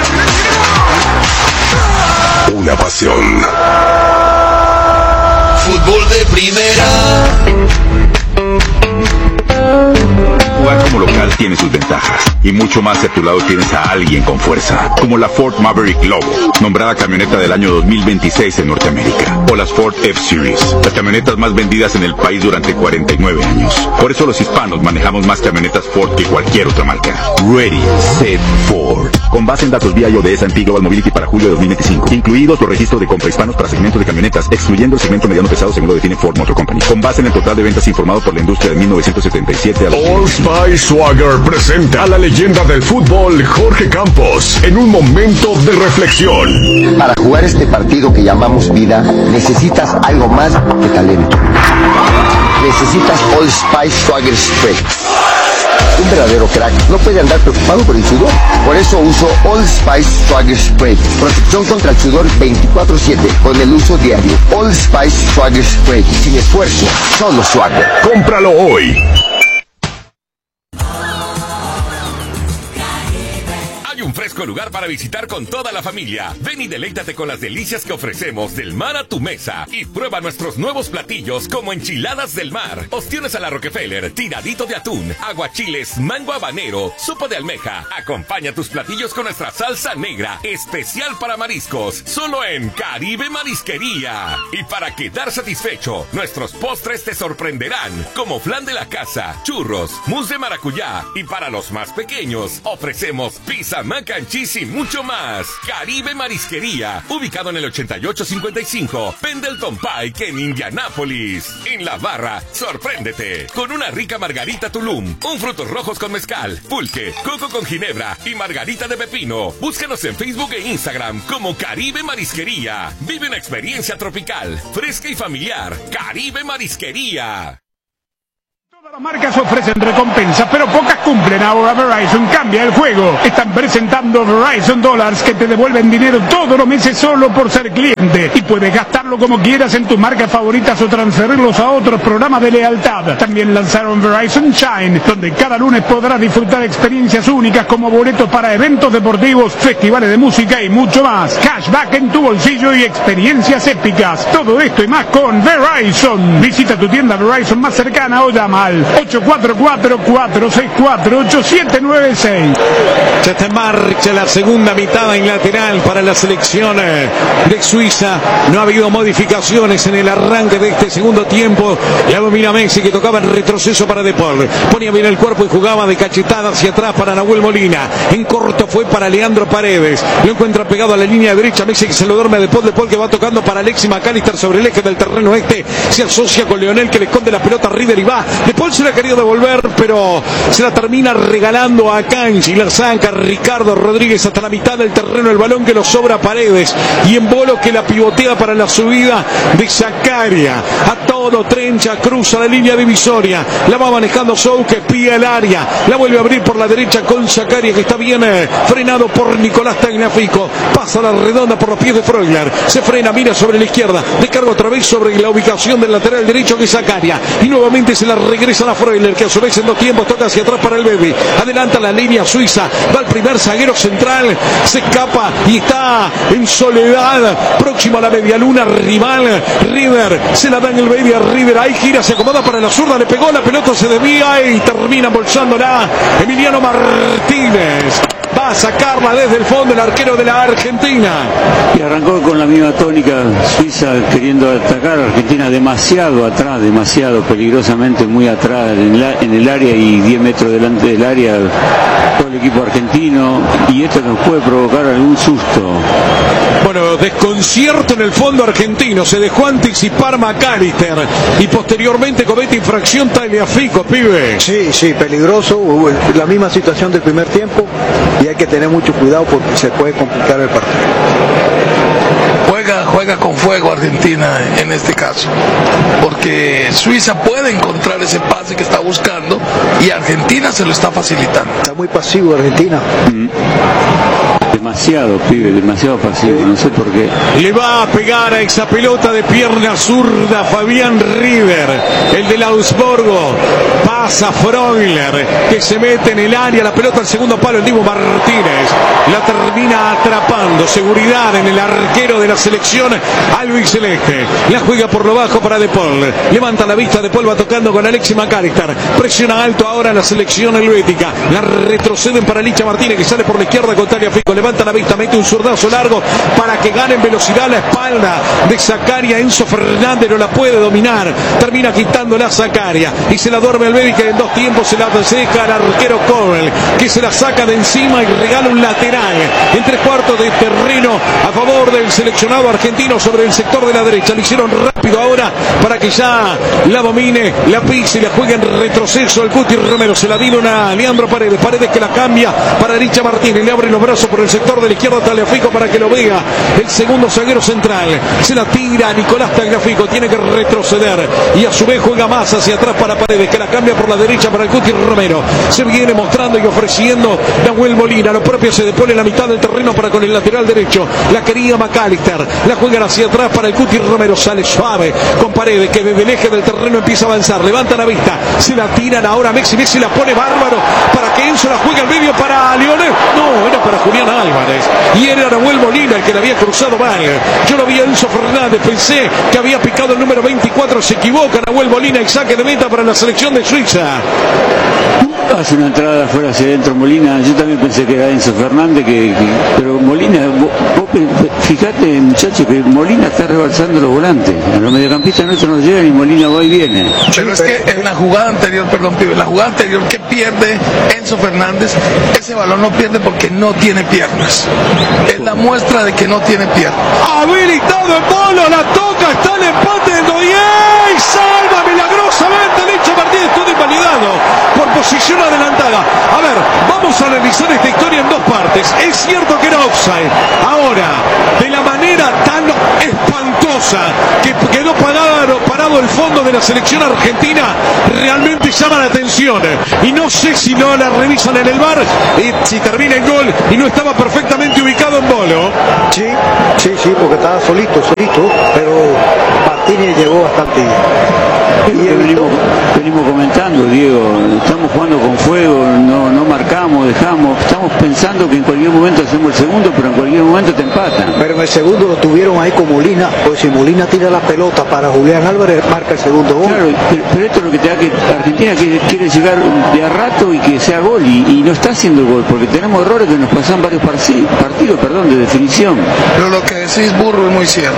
S13: Una pasión.
S19: Fútbol de primera.
S9: Jugar como local tiene sus ventajas, y mucho más si a tu lado tienes a alguien con fuerza, como la Ford Maverick Lobo, nombrada camioneta del año 2026 en Norteamérica, o las Ford F-Series, las camionetas más vendidas en el país durante 49 años. Por eso los hispanos manejamos más camionetas Ford que cualquier otra marca. Ready, Set, Ford. Con base en datos vía IODS S&P Global Mobility para julio de 2025, incluidos los registros de compra hispanos para segmentos de camionetas, excluyendo el segmento mediano pesado según lo define Ford Motor Company. Con base en el total de ventas informado por la industria de 1977 a
S13: Old Spice Swagger presenta a la leyenda leyenda del fútbol, Jorge Campos, en un momento de reflexión.
S14: Para jugar este partido que llamamos vida, necesitas algo más que talento. Necesitas Old Spice Swagger Spray. Un verdadero crack no puede andar preocupado por el sudor. Por eso uso Old Spice Swagger Spray. Protección contra el sudor 24/7 con el uso diario. Old Spice Swagger Spray. Sin esfuerzo, solo Swagger.
S13: Cómpralo hoy.
S10: Un fresco lugar para visitar con toda la familia. Ven y deleítate con las delicias que ofrecemos del mar a tu mesa. Y prueba nuestros nuevos platillos como enchiladas del mar, ostiones a la Rockefeller, tiradito de atún, aguachiles, mango habanero, sopa de almeja. Acompaña tus platillos con nuestra salsa negra, especial para mariscos, solo en Caribe Marisquería. Y para quedar satisfecho, nuestros postres te sorprenderán, como flan de la casa, churros, mousse de maracuyá. Y para los más pequeños, ofrecemos pizza, mac and cheese y mucho más. Caribe Marisquería, ubicado en el 8855 Pendleton Pike en Indianápolis. En La Barra, sorpréndete con una rica margarita Tulum, un frutos rojos con mezcal, pulque, coco con ginebra y margarita de pepino. Búscanos en Facebook e Instagram como Caribe Marisquería. Vive una experiencia tropical, fresca y familiar. Caribe Marisquería.
S8: Las marcas ofrecen recompensas, pero pocas cumplen. Ahora Verizon cambia el juego. Están presentando Verizon Dollars que te devuelven dinero todos los meses solo por ser cliente. Y puedes gastarlo como quieras en tus marcas favoritas o transferirlos a otros programas de lealtad. También lanzaron Verizon Shine, donde cada lunes podrás disfrutar experiencias únicas como boletos para eventos deportivos, festivales de música y mucho más. Cashback en tu bolsillo y experiencias épicas. Todo esto y más con Verizon. Visita tu tienda Verizon más cercana o llama al 844-464-8796.
S1: Ya está en marcha la segunda mitad en lateral para la selección de Suiza. No ha habido modificaciones en el arranque de este segundo tiempo. La domina Messi, que tocaba en retroceso para De Paul. Ponía bien el cuerpo y jugaba de cachetada hacia atrás para Nahuel Molina. En corto fue para Leandro Paredes. Lo encuentra pegado a la línea derecha. Messi, que se lo duerme a De Paul. De Paul, que va tocando para Alexis McAllister sobre el eje del terreno este. Se asocia con Leonel, que le esconde la pelota a River y va. De Paul se la ha querido devolver, pero se la termina regalando a Canchi. La saca Ricardo Rodríguez hasta la mitad del terreno. El balón que lo sobra a Paredes. Y en Bolo, que la pivotea para la subida de Zakaria. A todo Trencha, cruza la línea divisoria. La va manejando Sou, que pilla el área. La vuelve a abrir por la derecha con Zakaria, que está bien frenado por Nicolás Tagliafico. Pasa la redonda por los pies de Freuler. Se frena, mira sobre la izquierda. Descarga otra vez sobre la ubicación del lateral derecho, que es Zakaria. Y nuevamente se la regresa a Freuler, que a su vez en dos tiempos toca hacia atrás para el Baby. Adelanta la línea suiza. Va el primer zaguero central. Se escapa y está en soledad. Próximo a la medialuna rival. River se la da en el Baby a River. Ahí gira, se acomoda para la zurda. Le pegó, la pelota se desvía y termina bolsándola Emiliano Martínez. Va a sacarla desde el fondo el arquero de la Argentina.
S4: Y arrancó con la misma tónica. Suiza queriendo atacar a Argentina demasiado atrás, demasiado peligrosamente muy atrás en el área y 10 metros delante del área todo el equipo argentino, y esto nos puede provocar algún susto.
S1: Bueno, desconcierto en el fondo argentino. Se dejó anticipar McAllister y posteriormente comete infracción Tagliafico, pibe.
S6: Sí, peligroso. La misma situación del primer tiempo y hay que tener mucho cuidado porque se puede complicar el partido.
S5: Juega con fuego Argentina en este caso, porque Suiza puede encontrar ese pase que está buscando y Argentina se lo está facilitando.
S6: Está muy pasivo Argentina.
S4: Demasiado, pibe, demasiado pasivo, no sé por qué.
S1: Le va a pegar a esa pelota de pierna zurda Fabián River, el del Augsburgo. Pasa Freuler, que se mete en el área, la pelota al segundo palo, el Dibu Martínez. La termina atrapando. Seguridad en el arquero de la selección albiceleste. La juega por lo bajo para De Paul. Levanta la vista, De Paul va tocando con Alexis McAllister. Presiona alto ahora la selección helvética. La retroceden para Licha Martínez, que sale por la izquierda con Tagliafico. Le levanta la vista, mete un zurdazo largo para que gane en velocidad la espalda de Zakaria. Enzo Fernández no la puede dominar, termina quitándola Zakaria y se la duerme al Bebi, que en 2 tiempos se la deja al arquero Correll, que se la saca de encima y regala un lateral en 3/4 de terreno a favor del seleccionado argentino sobre el sector de la derecha. Lo hicieron rápido ahora para que ya la domine, la pise y la juegue en retroceso el Cuti Romero. Se la vino a Leandro Paredes, Paredes que la cambia para Licha Martínez, le abre los brazos por el sector de la izquierda a Tagliafico para que lo vea el segundo zaguero central. Se la tira a Nicolás Tagliafico, tiene que retroceder y a su vez juega más hacia atrás para Paredes, que la cambia por la derecha para el Cuti Romero. Se viene mostrando y ofreciendo Nahuel Molina, lo propio se depone en la mitad del terreno para con el lateral derecho. La quería McAllister, la juegan hacia atrás para el Cuti Romero, sale suave con Paredes, que desde el eje del terreno empieza a avanzar, levanta la vista, se la tiran ahora Messi la pone bárbaro para que Enzo la juegue al medio para Lionel, no, era para Julián Álvarez y era Nahuel Molina el que la había cruzado mal. Yo lo vi a Enzo Fernández, pensé que había picado el número 24, se equivoca Nahuel Molina y saque de meta para la selección de Suiza.
S4: Hace una entrada fuera hacia adentro Molina, yo también pensé que era Enzo Fernández, pero Molina, vos fíjate muchachos que Molina está rebalsando los volantes, a los mediocampistas nuestros no llegan y Molina va y viene.
S5: Pero es que en la jugada anterior, perdón pibe, la jugada anterior que pierde Enzo Fernández, ese balón no pierde porque no tiene piernas, es la muestra de que no tiene piernas.
S1: Habilitado el Polo, la toca, está el empate de Noyer y salva milagrosamente Licha Martínez, todo invalidado por posición adelantada. A ver, vamos a analizar esta historia en 2 partes. Es cierto que era offside. Ahora, de la manera tan espantosa que quedó parado el fondo de la selección argentina, realmente llama la atención. Y no sé si no la revisan en el VAR, si termina el gol y no estaba perfectamente ubicado en Bolo.
S6: Sí, porque estaba solito, pero Martínez llegó bastante bien.
S4: Venimos comentando, Diego, estamos jugando con fuego, no marcamos, dejamos, estamos pensando que en cualquier momento hacemos el segundo, pero en cualquier momento te empatan.
S6: Pero en el segundo lo tuvieron ahí con Molina, porque si Molina tira la pelota para Julián Álvarez, marca el segundo gol.
S4: Claro, pero esto es lo que te da que Argentina quiere llegar de a rato y que sea gol, y no está haciendo gol, porque tenemos errores que nos pasan varios partidos de definición.
S5: Pero lo que decís, Burro, es muy cierto.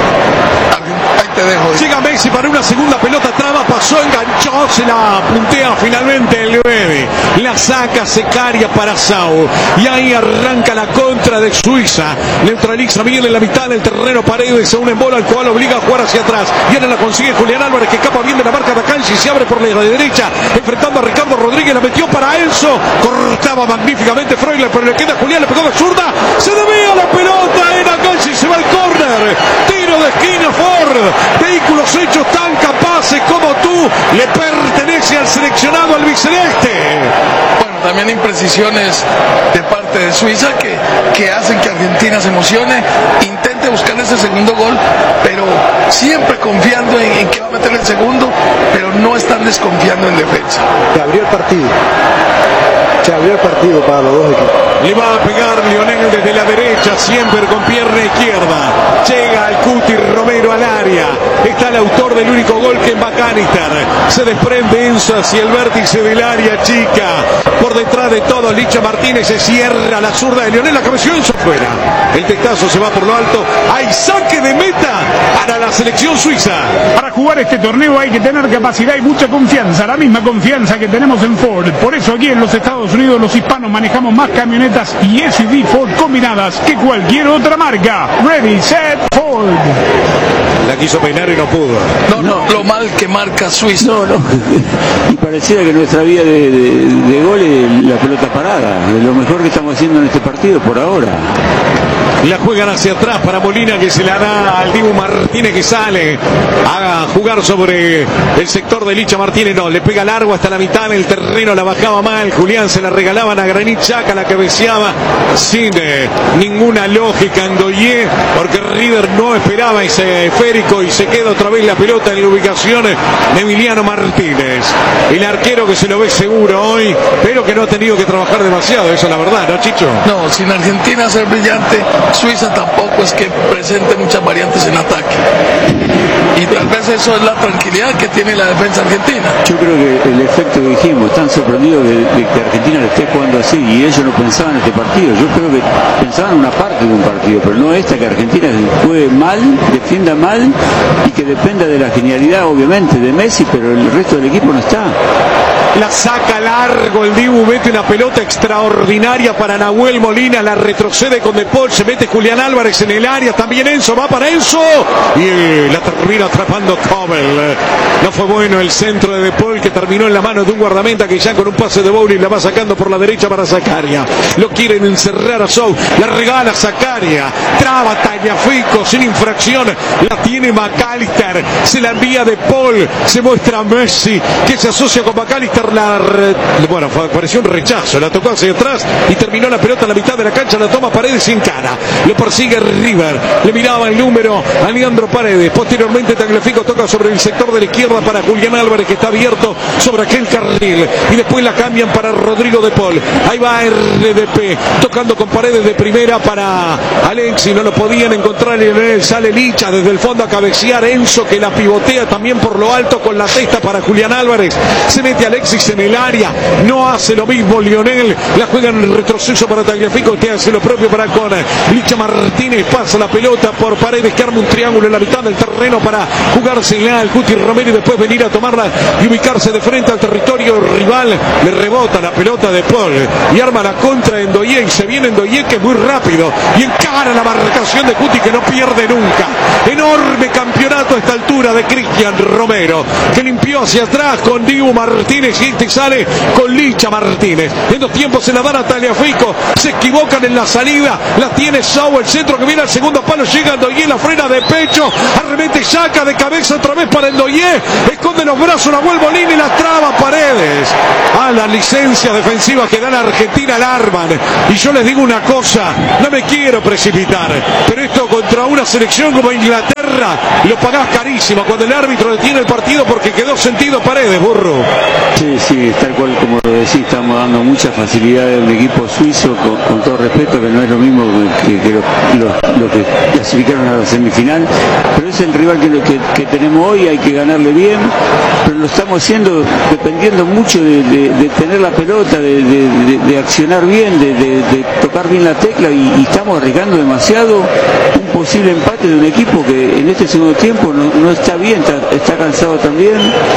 S5: Te dejo.
S1: Llega Messi para una segunda pelota, traba, pasó, enganchó, se la puntea finalmente el 9, la saca Zakaria para Sau y ahí arranca la contra de Suiza, neutraliza bien en la mitad del terreno Paredes a un embolo al cual obliga a jugar hacia atrás y ahora la consigue Julián Álvarez, que escapa bien de la marca de Akanji, se abre por la derecha enfrentando a Ricardo Rodríguez, la metió para Enzo, cortaba magníficamente Freuler, pero le queda Julián, le pegó de zurda, se desvía la pelota en Akanji, se va al córner, tiro de esquina Ford. Vehículos hechos tan capaces como tú le pertenece al seleccionado albiceleste.
S5: Bueno, también imprecisiones de parte de Suiza que hacen que Argentina se emocione, intente buscar ese segundo gol, pero siempre confiando en que va a meter el segundo, pero no están desconfiando en defensa.
S6: Se abrió el partido para los dos equipos.
S1: Le va a pegar Lionel desde la derecha, siempre con pierna izquierda. Llega el Cuti Romero al área. Está el autor del único gol, que es McAllister. Se desprende Enzo hacia el vértice del área chica. Por detrás de todo, Licha Martínez se cierra la zurda de Lionel. La cabeció Enzo fuera. El testazo se va por lo alto. Hay saque de meta para la selección suiza.
S8: Para jugar este torneo hay que tener capacidad y mucha confianza. La misma confianza que tenemos en Ford. Por eso aquí en los Estados Unidos los hispanos manejamos más camionetas y SUV Ford combinadas que cualquier otra marca. Ready, set, Ford.
S1: La quiso peinar y no pudo.
S5: No, lo mal que marca Suiza.
S4: No. Y pareciera que nuestra vía de gol es la pelota parada. Es lo mejor que estamos haciendo en este partido por ahora.
S1: La juegan hacia atrás para Molina, que se la da al Dibu Martínez, que sale a jugar sobre el sector de Licha Martínez. No, le pega largo hasta la mitad del terreno, la bajaba mal. Julián se la regalaban a Granit Xhaka, la cabeceaba sin ninguna lógica en Doye, porque River no esperaba ese esférico y se queda otra vez la pelota en la ubicación de Emiliano Martínez. El arquero que se lo ve seguro hoy, pero que no ha tenido que trabajar demasiado, eso es la verdad, ¿no, Chicho?
S5: No, sin Argentina ser brillante, Suiza tampoco es que presente muchas variantes en ataque. Y tal vez eso es la tranquilidad que tiene la defensa argentina.
S4: Yo creo que el efecto que dijimos, están sorprendidos de que Argentina le esté jugando así, y ellos no pensaban en este partido. Yo creo que pensaban una parte de un partido, pero no esta, que Argentina juegue mal, defienda mal y que dependa de la genialidad, obviamente, de Messi, pero el resto del equipo no está.
S1: La saca largo el Dibu, mete una pelota extraordinaria para Nahuel Molina, la retrocede con De Paul, se mete Julián Álvarez en el área, también Enzo, va para Enzo y la termina atrapando Cobel. No fue bueno el centro de Paul, que terminó en la mano de un guardameta que ya con un pase de bowling la va sacando por la derecha para Zakaria. Lo quieren encerrar a Sou, la regala Zakaria, traba Tagliafico sin infracción, la tiene McAllister, se la envía De Paul, se muestra Messi que se asocia con McAllister. Bueno, pareció un rechazo, la tocó hacia atrás y terminó la pelota en la mitad de la cancha, la toma Paredes sin cara, lo persigue River, le miraba el número a Leandro Paredes, posteriormente Tagliafico toca sobre el sector de la izquierda para Julián Álvarez, que está abierto sobre aquel carril, y después la cambian para Rodrigo De Paul, ahí va RDP, tocando con Paredes de primera para Alexis, no lo podían encontrar en él, sale Licha desde el fondo a cabecear, Enzo que la pivotea también por lo alto con la testa para Julián Álvarez, se mete Alexis en el área, no hace lo mismo Lionel, la juega en el retroceso para Tagliafico, que hace lo propio para con Licha Martínez, pasa la pelota por Paredes, que arma un triángulo en la mitad del terreno para jugársela al Cuti Romero y después venir a tomarla y ubicarse de frente al territorio rival. Le rebota la pelota de Paul y arma la contra en Ndoye, y se viene Ndoye, que es muy rápido y encara la marcación de Cuti, que no pierde nunca. Enorme campeonato a esta altura de Cristian Romero, que limpió hacia atrás con Dibu Martínez y este sale con Licha Martínez. En 2 tiempos se la dan a Tagliafico, se equivocan en la salida, la tiene Sou, el centro que viene al segundo palo, llega Ndoye, la frena de pecho, arremete, saca de cabeza otra vez para Ndoye, esconde los brazos Nahuel Molina y la traba Paredes. A la licencia defensiva que da la Argentina la arman, y yo les digo una cosa, no me quiero precipitar, pero esto contra una selección como Inglaterra lo pagás carísimo cuando el árbitro detiene el partido porque quedó sentido Paredes, burro.
S4: Sí, tal cual como lo decís, estamos dando mucha facilidad a un equipo suizo, con todo respeto, que no es lo mismo que los que clasificaron a la semifinal, pero es el rival que tenemos hoy, hay que ganarle bien, pero lo estamos haciendo dependiendo mucho de tener la pelota, de accionar bien, de tocar bien la tecla, y estamos arriesgando demasiado un posible empate de un equipo que en este segundo tiempo no está bien, está cansado también.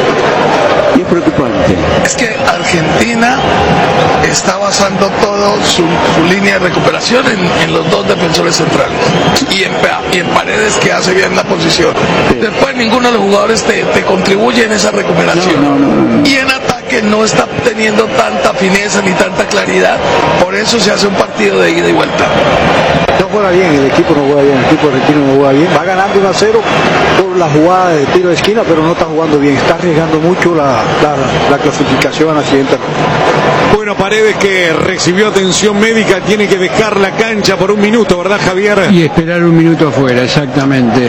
S4: Y es preocupante.
S5: Es que Argentina está basando todo su línea de recuperación en los 2 defensores centrales y en Paredes, que hace bien la posición. Sí. Después ninguno de los jugadores te contribuye en esa recuperación. No. Y en ataque no está teniendo tanta fineza ni tanta claridad. Por eso se hace un partido de ida y vuelta.
S6: No juega bien, el equipo no juega bien, el equipo argentino no juega bien. Va ganando 1-0 por la jugada de tiro de esquina, pero no está jugando bien. Está arriesgando mucho la clasificación a la siguiente ronda.
S1: Bueno, Paredes, que recibió atención médica, tiene que dejar la cancha por 1 minuto, ¿verdad, Javier?
S7: Y esperar 1 minuto afuera, exactamente.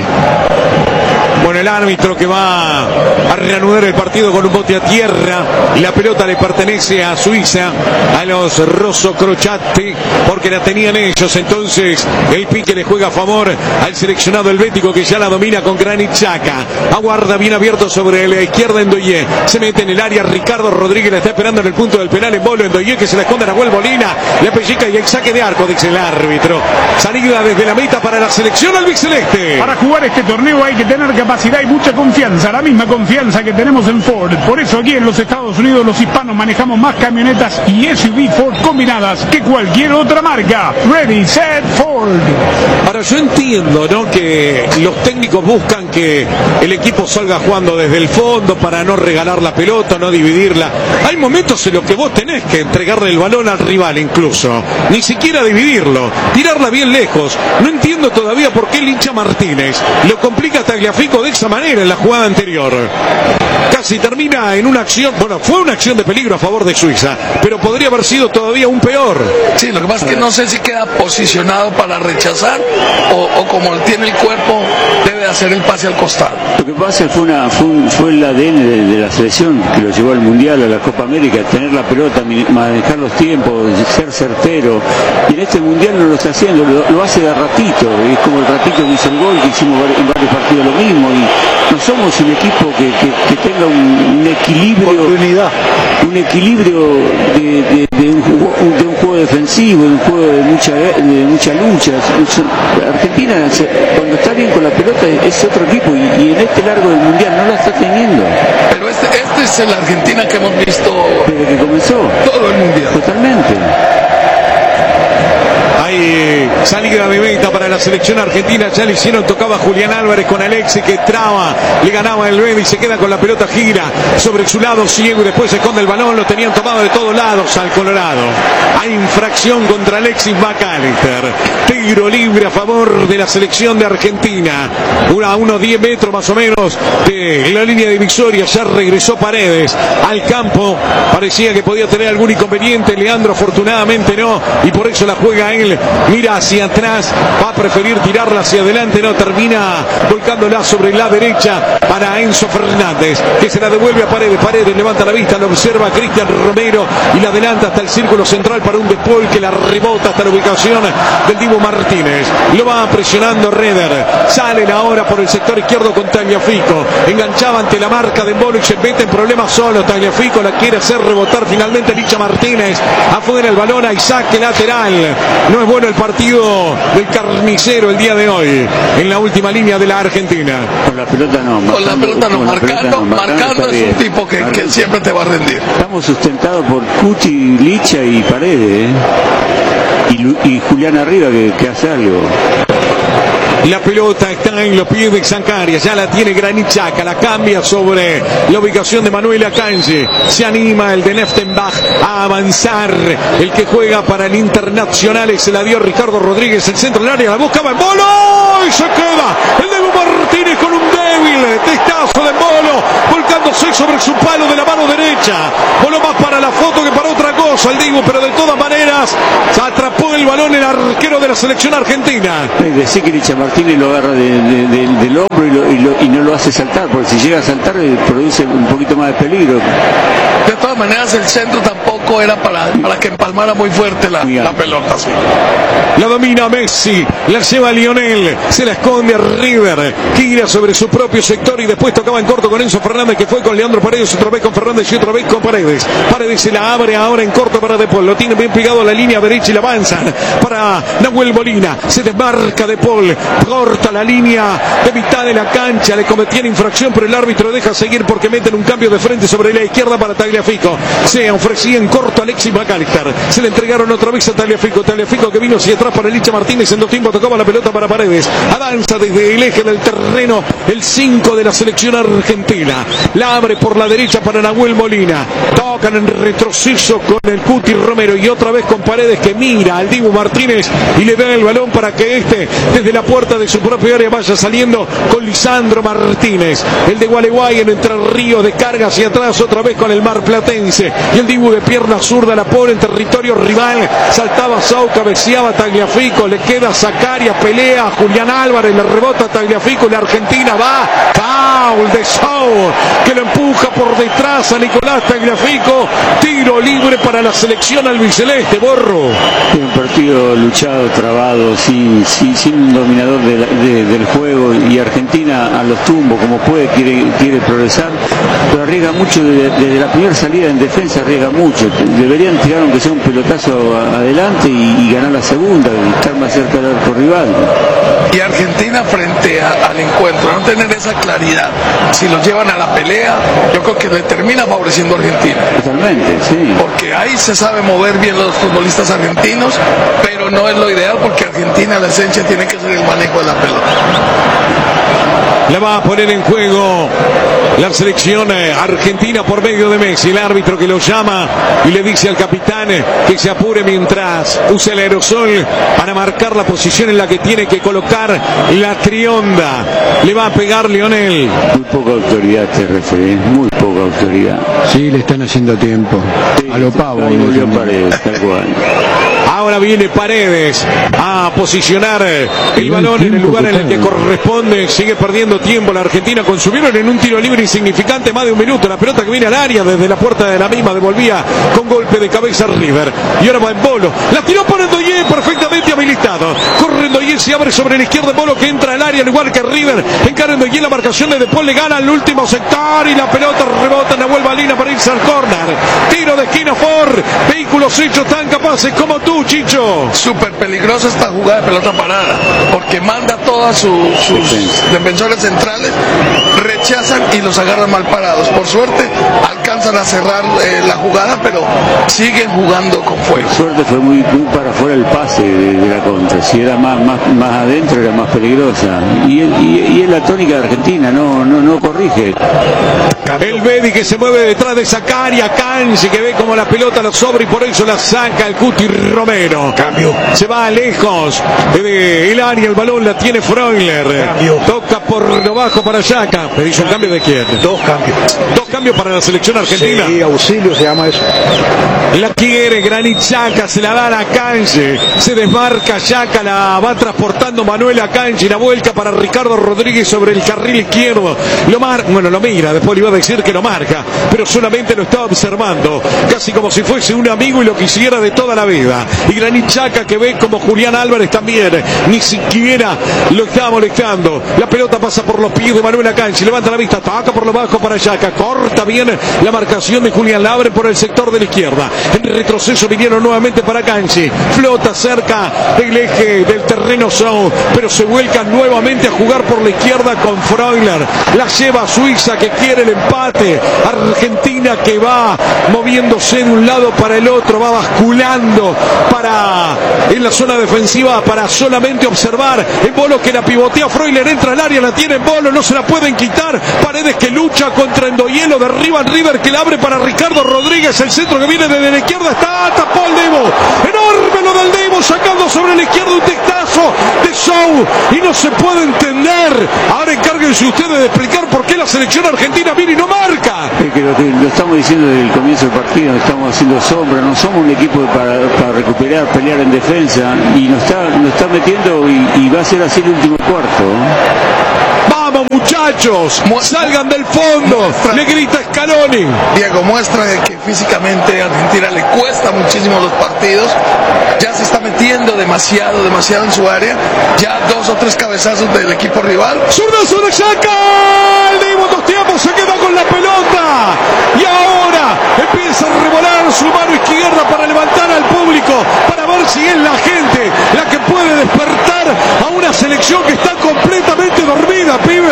S1: Bueno, el árbitro que va a reanudar el partido con un bote a tierra. La pelota le pertenece a Suiza, a los Rosso Crociati, porque la tenían ellos. Entonces el pique le juega a favor al seleccionado helvético, que ya la domina con Granit Xhaka. Aguarda bien abierto sobre la izquierda Ndoye. Se mete en el área Ricardo Rodríguez, la está esperando en el punto del penal en bolo. Ndoye, que se la esconde a Nahuel Molina, le pellica y el saque de arco, dice el árbitro. Salida desde la meta para la selección albiceleste.
S8: Para jugar este torneo hay que tener capacidad y mucha confianza, la misma confianza que tenemos en Ford. Por eso aquí en los Estados Unidos los hispanos manejamos más camionetas y SUV Ford combinadas que cualquier otra marca. Ready, set, Ford.
S1: Ahora yo entiendo, ¿no?, que los técnicos buscan que el equipo salga jugando desde el fondo para no regalar la pelota, no dividirla. Hay momentos en los que vos tenés que entregarle el balón al rival, incluso ni siquiera dividirlo, tirarla bien lejos. No entiendo todavía por qué Licha Martínez lo complica a Tagliafico de esa manera en la jugada anterior. Casi termina en una acción, bueno, fue una acción de peligro a favor de Suiza, pero podría haber sido todavía un peor.
S5: Sí, lo que pasa es que no sé si queda posicionado para rechazar o como tiene el cuerpo debe hacer el pase al costado.
S4: Lo que pasa fue el ADN de la selección que lo llevó al Mundial, a la Copa América, tener la pelota, manejar los tiempos, ser certero, y en este Mundial no lo está haciendo, lo hace de ratito, es como el ratito que hizo el gol, que hicimos en varios partidos lo mismo, no somos un equipo que tenga un equilibrio, un equilibrio de un juego defensivo, de un juego de mucha lucha. Argentina, cuando está bien con la pelota, es otro equipo, y en este largo del mundial no la está teniendo.
S5: Pero este es la Argentina que hemos visto
S4: desde que comenzó
S5: todo el mundial.
S4: Totalmente.
S1: Hay salida de meta para la selección argentina. Ya le hicieron, tocaba Julián Álvarez con Alexis, que traba, le ganaba el Beni, se queda con la pelota, gira sobre su lado ciego y después se esconde el balón. Lo tenían tomado de todos lados al Colorado. Hay infracción contra Alexis McAllister. Tiro libre a favor de la selección de Argentina. A unos 10 metros más o menos de la línea divisoria. Ya regresó Paredes al campo. Parecía que podía tener algún inconveniente. Leandro afortunadamente no, y por eso la juega él. Mira hacia atrás, va a preferir tirarla hacia adelante, no, termina volcándola sobre la derecha para Enzo Fernández, que se la devuelve a Paredes. Paredes levanta la vista, lo observa a Cristian Romero y la adelanta hasta el círculo central para un De Paul que la rebota hasta la ubicación del Dibu Martínez. Lo va presionando Reder. Salen ahora por el sector izquierdo con Tagliafico. Enganchaba ante la marca de Mbolo y se mete en problemas solo. Tagliafico la quiere hacer rebotar finalmente Licha Martínez. Afuera el balón, hay saque lateral. No es bueno el partido del carnicero el día de hoy en la última línea de la Argentina.
S4: Con la pelota no.
S5: Con la pelota no. Marcando es un tipo que siempre te va a rendir.
S4: Estamos sustentados por Cuti, Licha y Paredes, y Julián arriba que hace algo.
S1: La pelota está en los pies de Zancaria, ya la tiene Granit Xhaka, la cambia sobre la ubicación de Manuel Akanji. Se anima el de Neftenbach a avanzar, el que juega para el Internacional, se la dio Ricardo Rodríguez, el centro del área, la buscaba en Mbolo y se queda el de Martínez con un débil testazo de Mbolo, volcándose sobre su palo de la mano derecha. Mbolo más para la foto que para otra cosa, el Dibu, pero de todas maneras se atrapó el balón el arquero de la selección argentina.
S4: Decir que Licha Martínez lo agarra del hombro y no lo hace saltar, porque si llega a saltar produce un poquito más de peligro.
S5: De todas maneras el centro tampoco era para que empalmara muy fuerte la pelota. Sí.
S1: La domina Messi, la lleva Lionel, se la esconde a River, gira sobre su propio sector y después tocaba en corto con Enzo Fernández, que fue con Leandro Paredes, otra vez con Fernández y otra vez con Paredes. Paredes se la abre ahora en corto para De Paul, lo tiene bien pegado a la línea derecha y la avanzan para Nahuel Molina, se desmarca De Paul, corta la línea de mitad de la cancha, le cometían infracción pero el árbitro deja seguir porque meten un cambio de frente sobre la izquierda para Tagliafico. Se ofrecía en corto a Alexis McAllister, se le entregaron otra vez a Tagliafico que vino hacia atrás para Licha Martínez, en dos tiempos tocaba la pelota para Paredes, avanza desde el eje del terreno el 5 de la selección argentina, la abre por la derecha para Nahuel Molina, tocan en retroceso con el Cuti Romero y otra vez con Paredes que mira al Dibu Martínez y le da el balón para que desde la puerta de su propia área vaya saliendo con Lisandro Martínez, el de Gualeguay en Entre Ríos, de carga hacia atrás otra vez con el marplatense y el Dibu de pierna zurda la pone en territorio rival, saltaba Sau, cabeceaba Tagliafico, le queda Zancaria, pelea Julián Álvarez, le rebota Tagliafico, la Argentina va, foul de Sau que lo empuja por detrás a Nicolás Tagliafico, tiro libre para la selección albiceleste. Borro.
S4: Un partido luchado, trabado, sin un dominador del juego, y Argentina a los tumbos como puede, quiere progresar, pero arriesga mucho desde la primera salida en defensa, arriesga mucho. Deberían tirar aunque sea un pelotazo adelante y ganar la segunda y estar más cerca del arco rival.
S5: Y Argentina frente al encuentro, no tener esa claridad, si los llevan a la pelea, yo creo que le termina favoreciendo a Argentina.
S4: Totalmente, sí.
S5: Porque ahí se sabe mover bien los futbolistas argentinos, pero no es lo ideal porque Argentina, la esencia tiene que ser el manejo de la pelota.
S1: La va a poner en juego la selección argentina por medio de Messi, el árbitro que lo llama y le dice al capitán que se apure mientras usa el aerosol para marcar la posición en la que tiene que colocar la trionda. Le va a pegar Lionel.
S4: Muy poca autoridad este referee, muy poca autoridad.
S7: Sí, le están haciendo tiempo.
S4: Sí,
S7: a lo pavo.
S4: Paredes, tal cual.
S1: Ahora ahora viene Paredes a posicionar el balón en el lugar en el que corresponde. Sigue perdiendo tiempo la Argentina. Consumieron en un tiro libre insignificante más de un minuto. La pelota que viene al área desde la puerta de la misma devolvía con golpe de cabeza River. Y ahora va en Bolo. La tiró por Endoye, perfectamente habilitado. Corre Endoye, se abre sobre la izquierda. Bolo que entra al área al igual que River. Encara Endoye, la marcación de Paul le gana al último sector y la pelota rebota en la vuelva a línea para irse al córner. Tiro de esquina Ford. Vehículos hechos tan capaces como tú, Chicho.
S5: Súper peligrosa esta jugada de pelota parada, porque manda a todas sus defensores centrales, rechazan y los agarran mal parados. Por suerte alcanzan a cerrar la jugada, pero siguen jugando con fuego.
S4: Por suerte fue muy para afuera el pase de la contra. Si era más adentro era más peligrosa. Y es la tónica de Argentina, no corrige.
S1: El Bedi que se mueve detrás de Zacaria, Canchi que ve como la pelota lo sobra y por eso la saca el Cuti Romero.
S6: Cambio.
S1: Se va lejos del área, el balón la tiene Freuler.
S6: Cambio.
S1: Toca por lo bajo para Yaka. ¿Me dice un cambio de quién?
S6: Dos cambios.
S1: Dos cambios para la selección argentina.
S6: Sí, auxilio se llama eso.
S1: La quiere Granit Xhaka, se la da a Canchi. Se desmarca Yaka, la va transportando Manuel a Canchi. La vuelca para Ricardo Rodríguez sobre el carril izquierdo. Lo mira, después le iba a decir que lo marca, pero solamente lo está observando, casi como si fuese un amigo y lo quisiera de toda la vida. Y Granit Xhaka que ve como Julián Álvarez también, ni siquiera lo está molestando. La pelota pasa por los pies de Manuel Acanchi, levanta la vista, toca por lo bajo para Xhaka, corta bien la marcación de Julián Labre por el sector de la izquierda. En retroceso vinieron nuevamente para Acanchi, flota cerca del eje del terreno zone, pero se vuelca nuevamente a jugar por la izquierda con Freuler. La lleva a Suiza que quiere el empate. Argentina que va moviéndose de un lado para el otro, va basculando en la zona defensiva para solamente observar el Bolo que la pivotea. Freuler entra al área, la tiene en Bolo, no se la pueden quitar. Paredes que lucha contra Endoyelo, derriba en River que la abre para Ricardo Rodríguez. El centro que viene desde la izquierda está, tapó el Demo. Enorme lo del Demo, sacando sobre la izquierda un tectazo de Show y no se puede entender. Ahora encárguense ustedes de explicar por qué la selección argentina viene y no marca.
S4: Es que lo estamos diciendo desde el comienzo del partido, estamos haciendo sombra, no somos un equipo para recuperar, pelear en defensa y nos está metiendo y va a ser así el último cuarto.
S1: Vamos muchachos, salgan del fondo, le grita Scaloni.
S5: Diego, muestra de que físicamente a Argentina le cuesta muchísimo los partidos, ya se está metiendo demasiado en su área, ya 2 o 3 cabezazos del equipo rival.
S1: ¡Zurdazo de Xhaka! El Demo dos tiempos se queda con la pelota y ahora empieza a revolar su mano izquierda para levantar al público, para ver si es la gente la que puede despertar a una selección que está completamente dormida, pibe.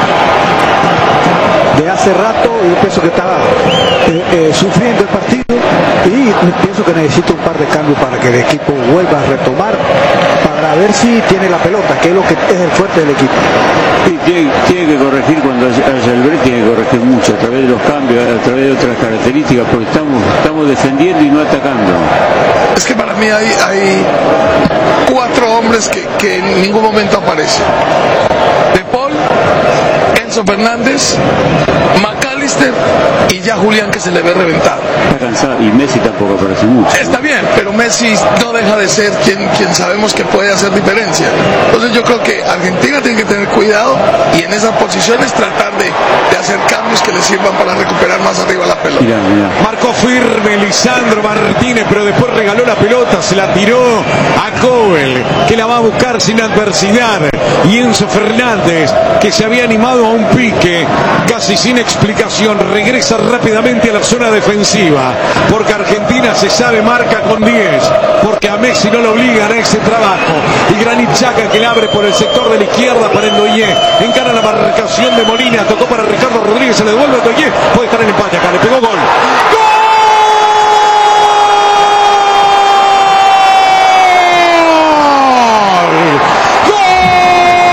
S6: De hace rato yo pienso que está sufriendo el partido y pienso que necesita un par de cambios para que el equipo vuelva a retomar, para ver si tiene la pelota, que es lo que es el fuerte del equipo.
S4: Sí, tiene que corregir cuando haya el break, tiene que corregir mucho a través de los cambios, a través de otras características, porque estamos defendiendo y no atacando.
S5: Es que para mí hay 4 hombres que en ningún momento aparecen. De Paul, Enzo Fernández, McAllister y ya Julián que se le ve reventado.
S4: Está cansado y Messi tampoco aparece mucho.
S5: Está bien, pero Messi no deja de ser quien sabemos que puede hacer diferencia. Entonces yo creo que Argentina tiene que tener cuidado y en esas posiciones tratar de hacer cambios que le sirvan para recuperar más arriba la pelota.
S4: Mirá.
S1: Marcó firme Lisandro Martínez, pero después regaló la pelota, se la tiró a Cobel, que la va a buscar sin adversidad. Y Enzo Fernández, que se había animado a un pique casi sin explicación, regresa rápidamente a la zona defensiva, porque Argentina se sabe marca con 10, porque a Messi no lo obligan a ese trabajo. Y Granit Xhaka que la abre por el sector de la izquierda para Endoye, encara la marcación de Molina, tocó para Ricardo Rodríguez, se le devuelve a Endoye, puede estar en empate acá, le pegó gol. ¡Gol!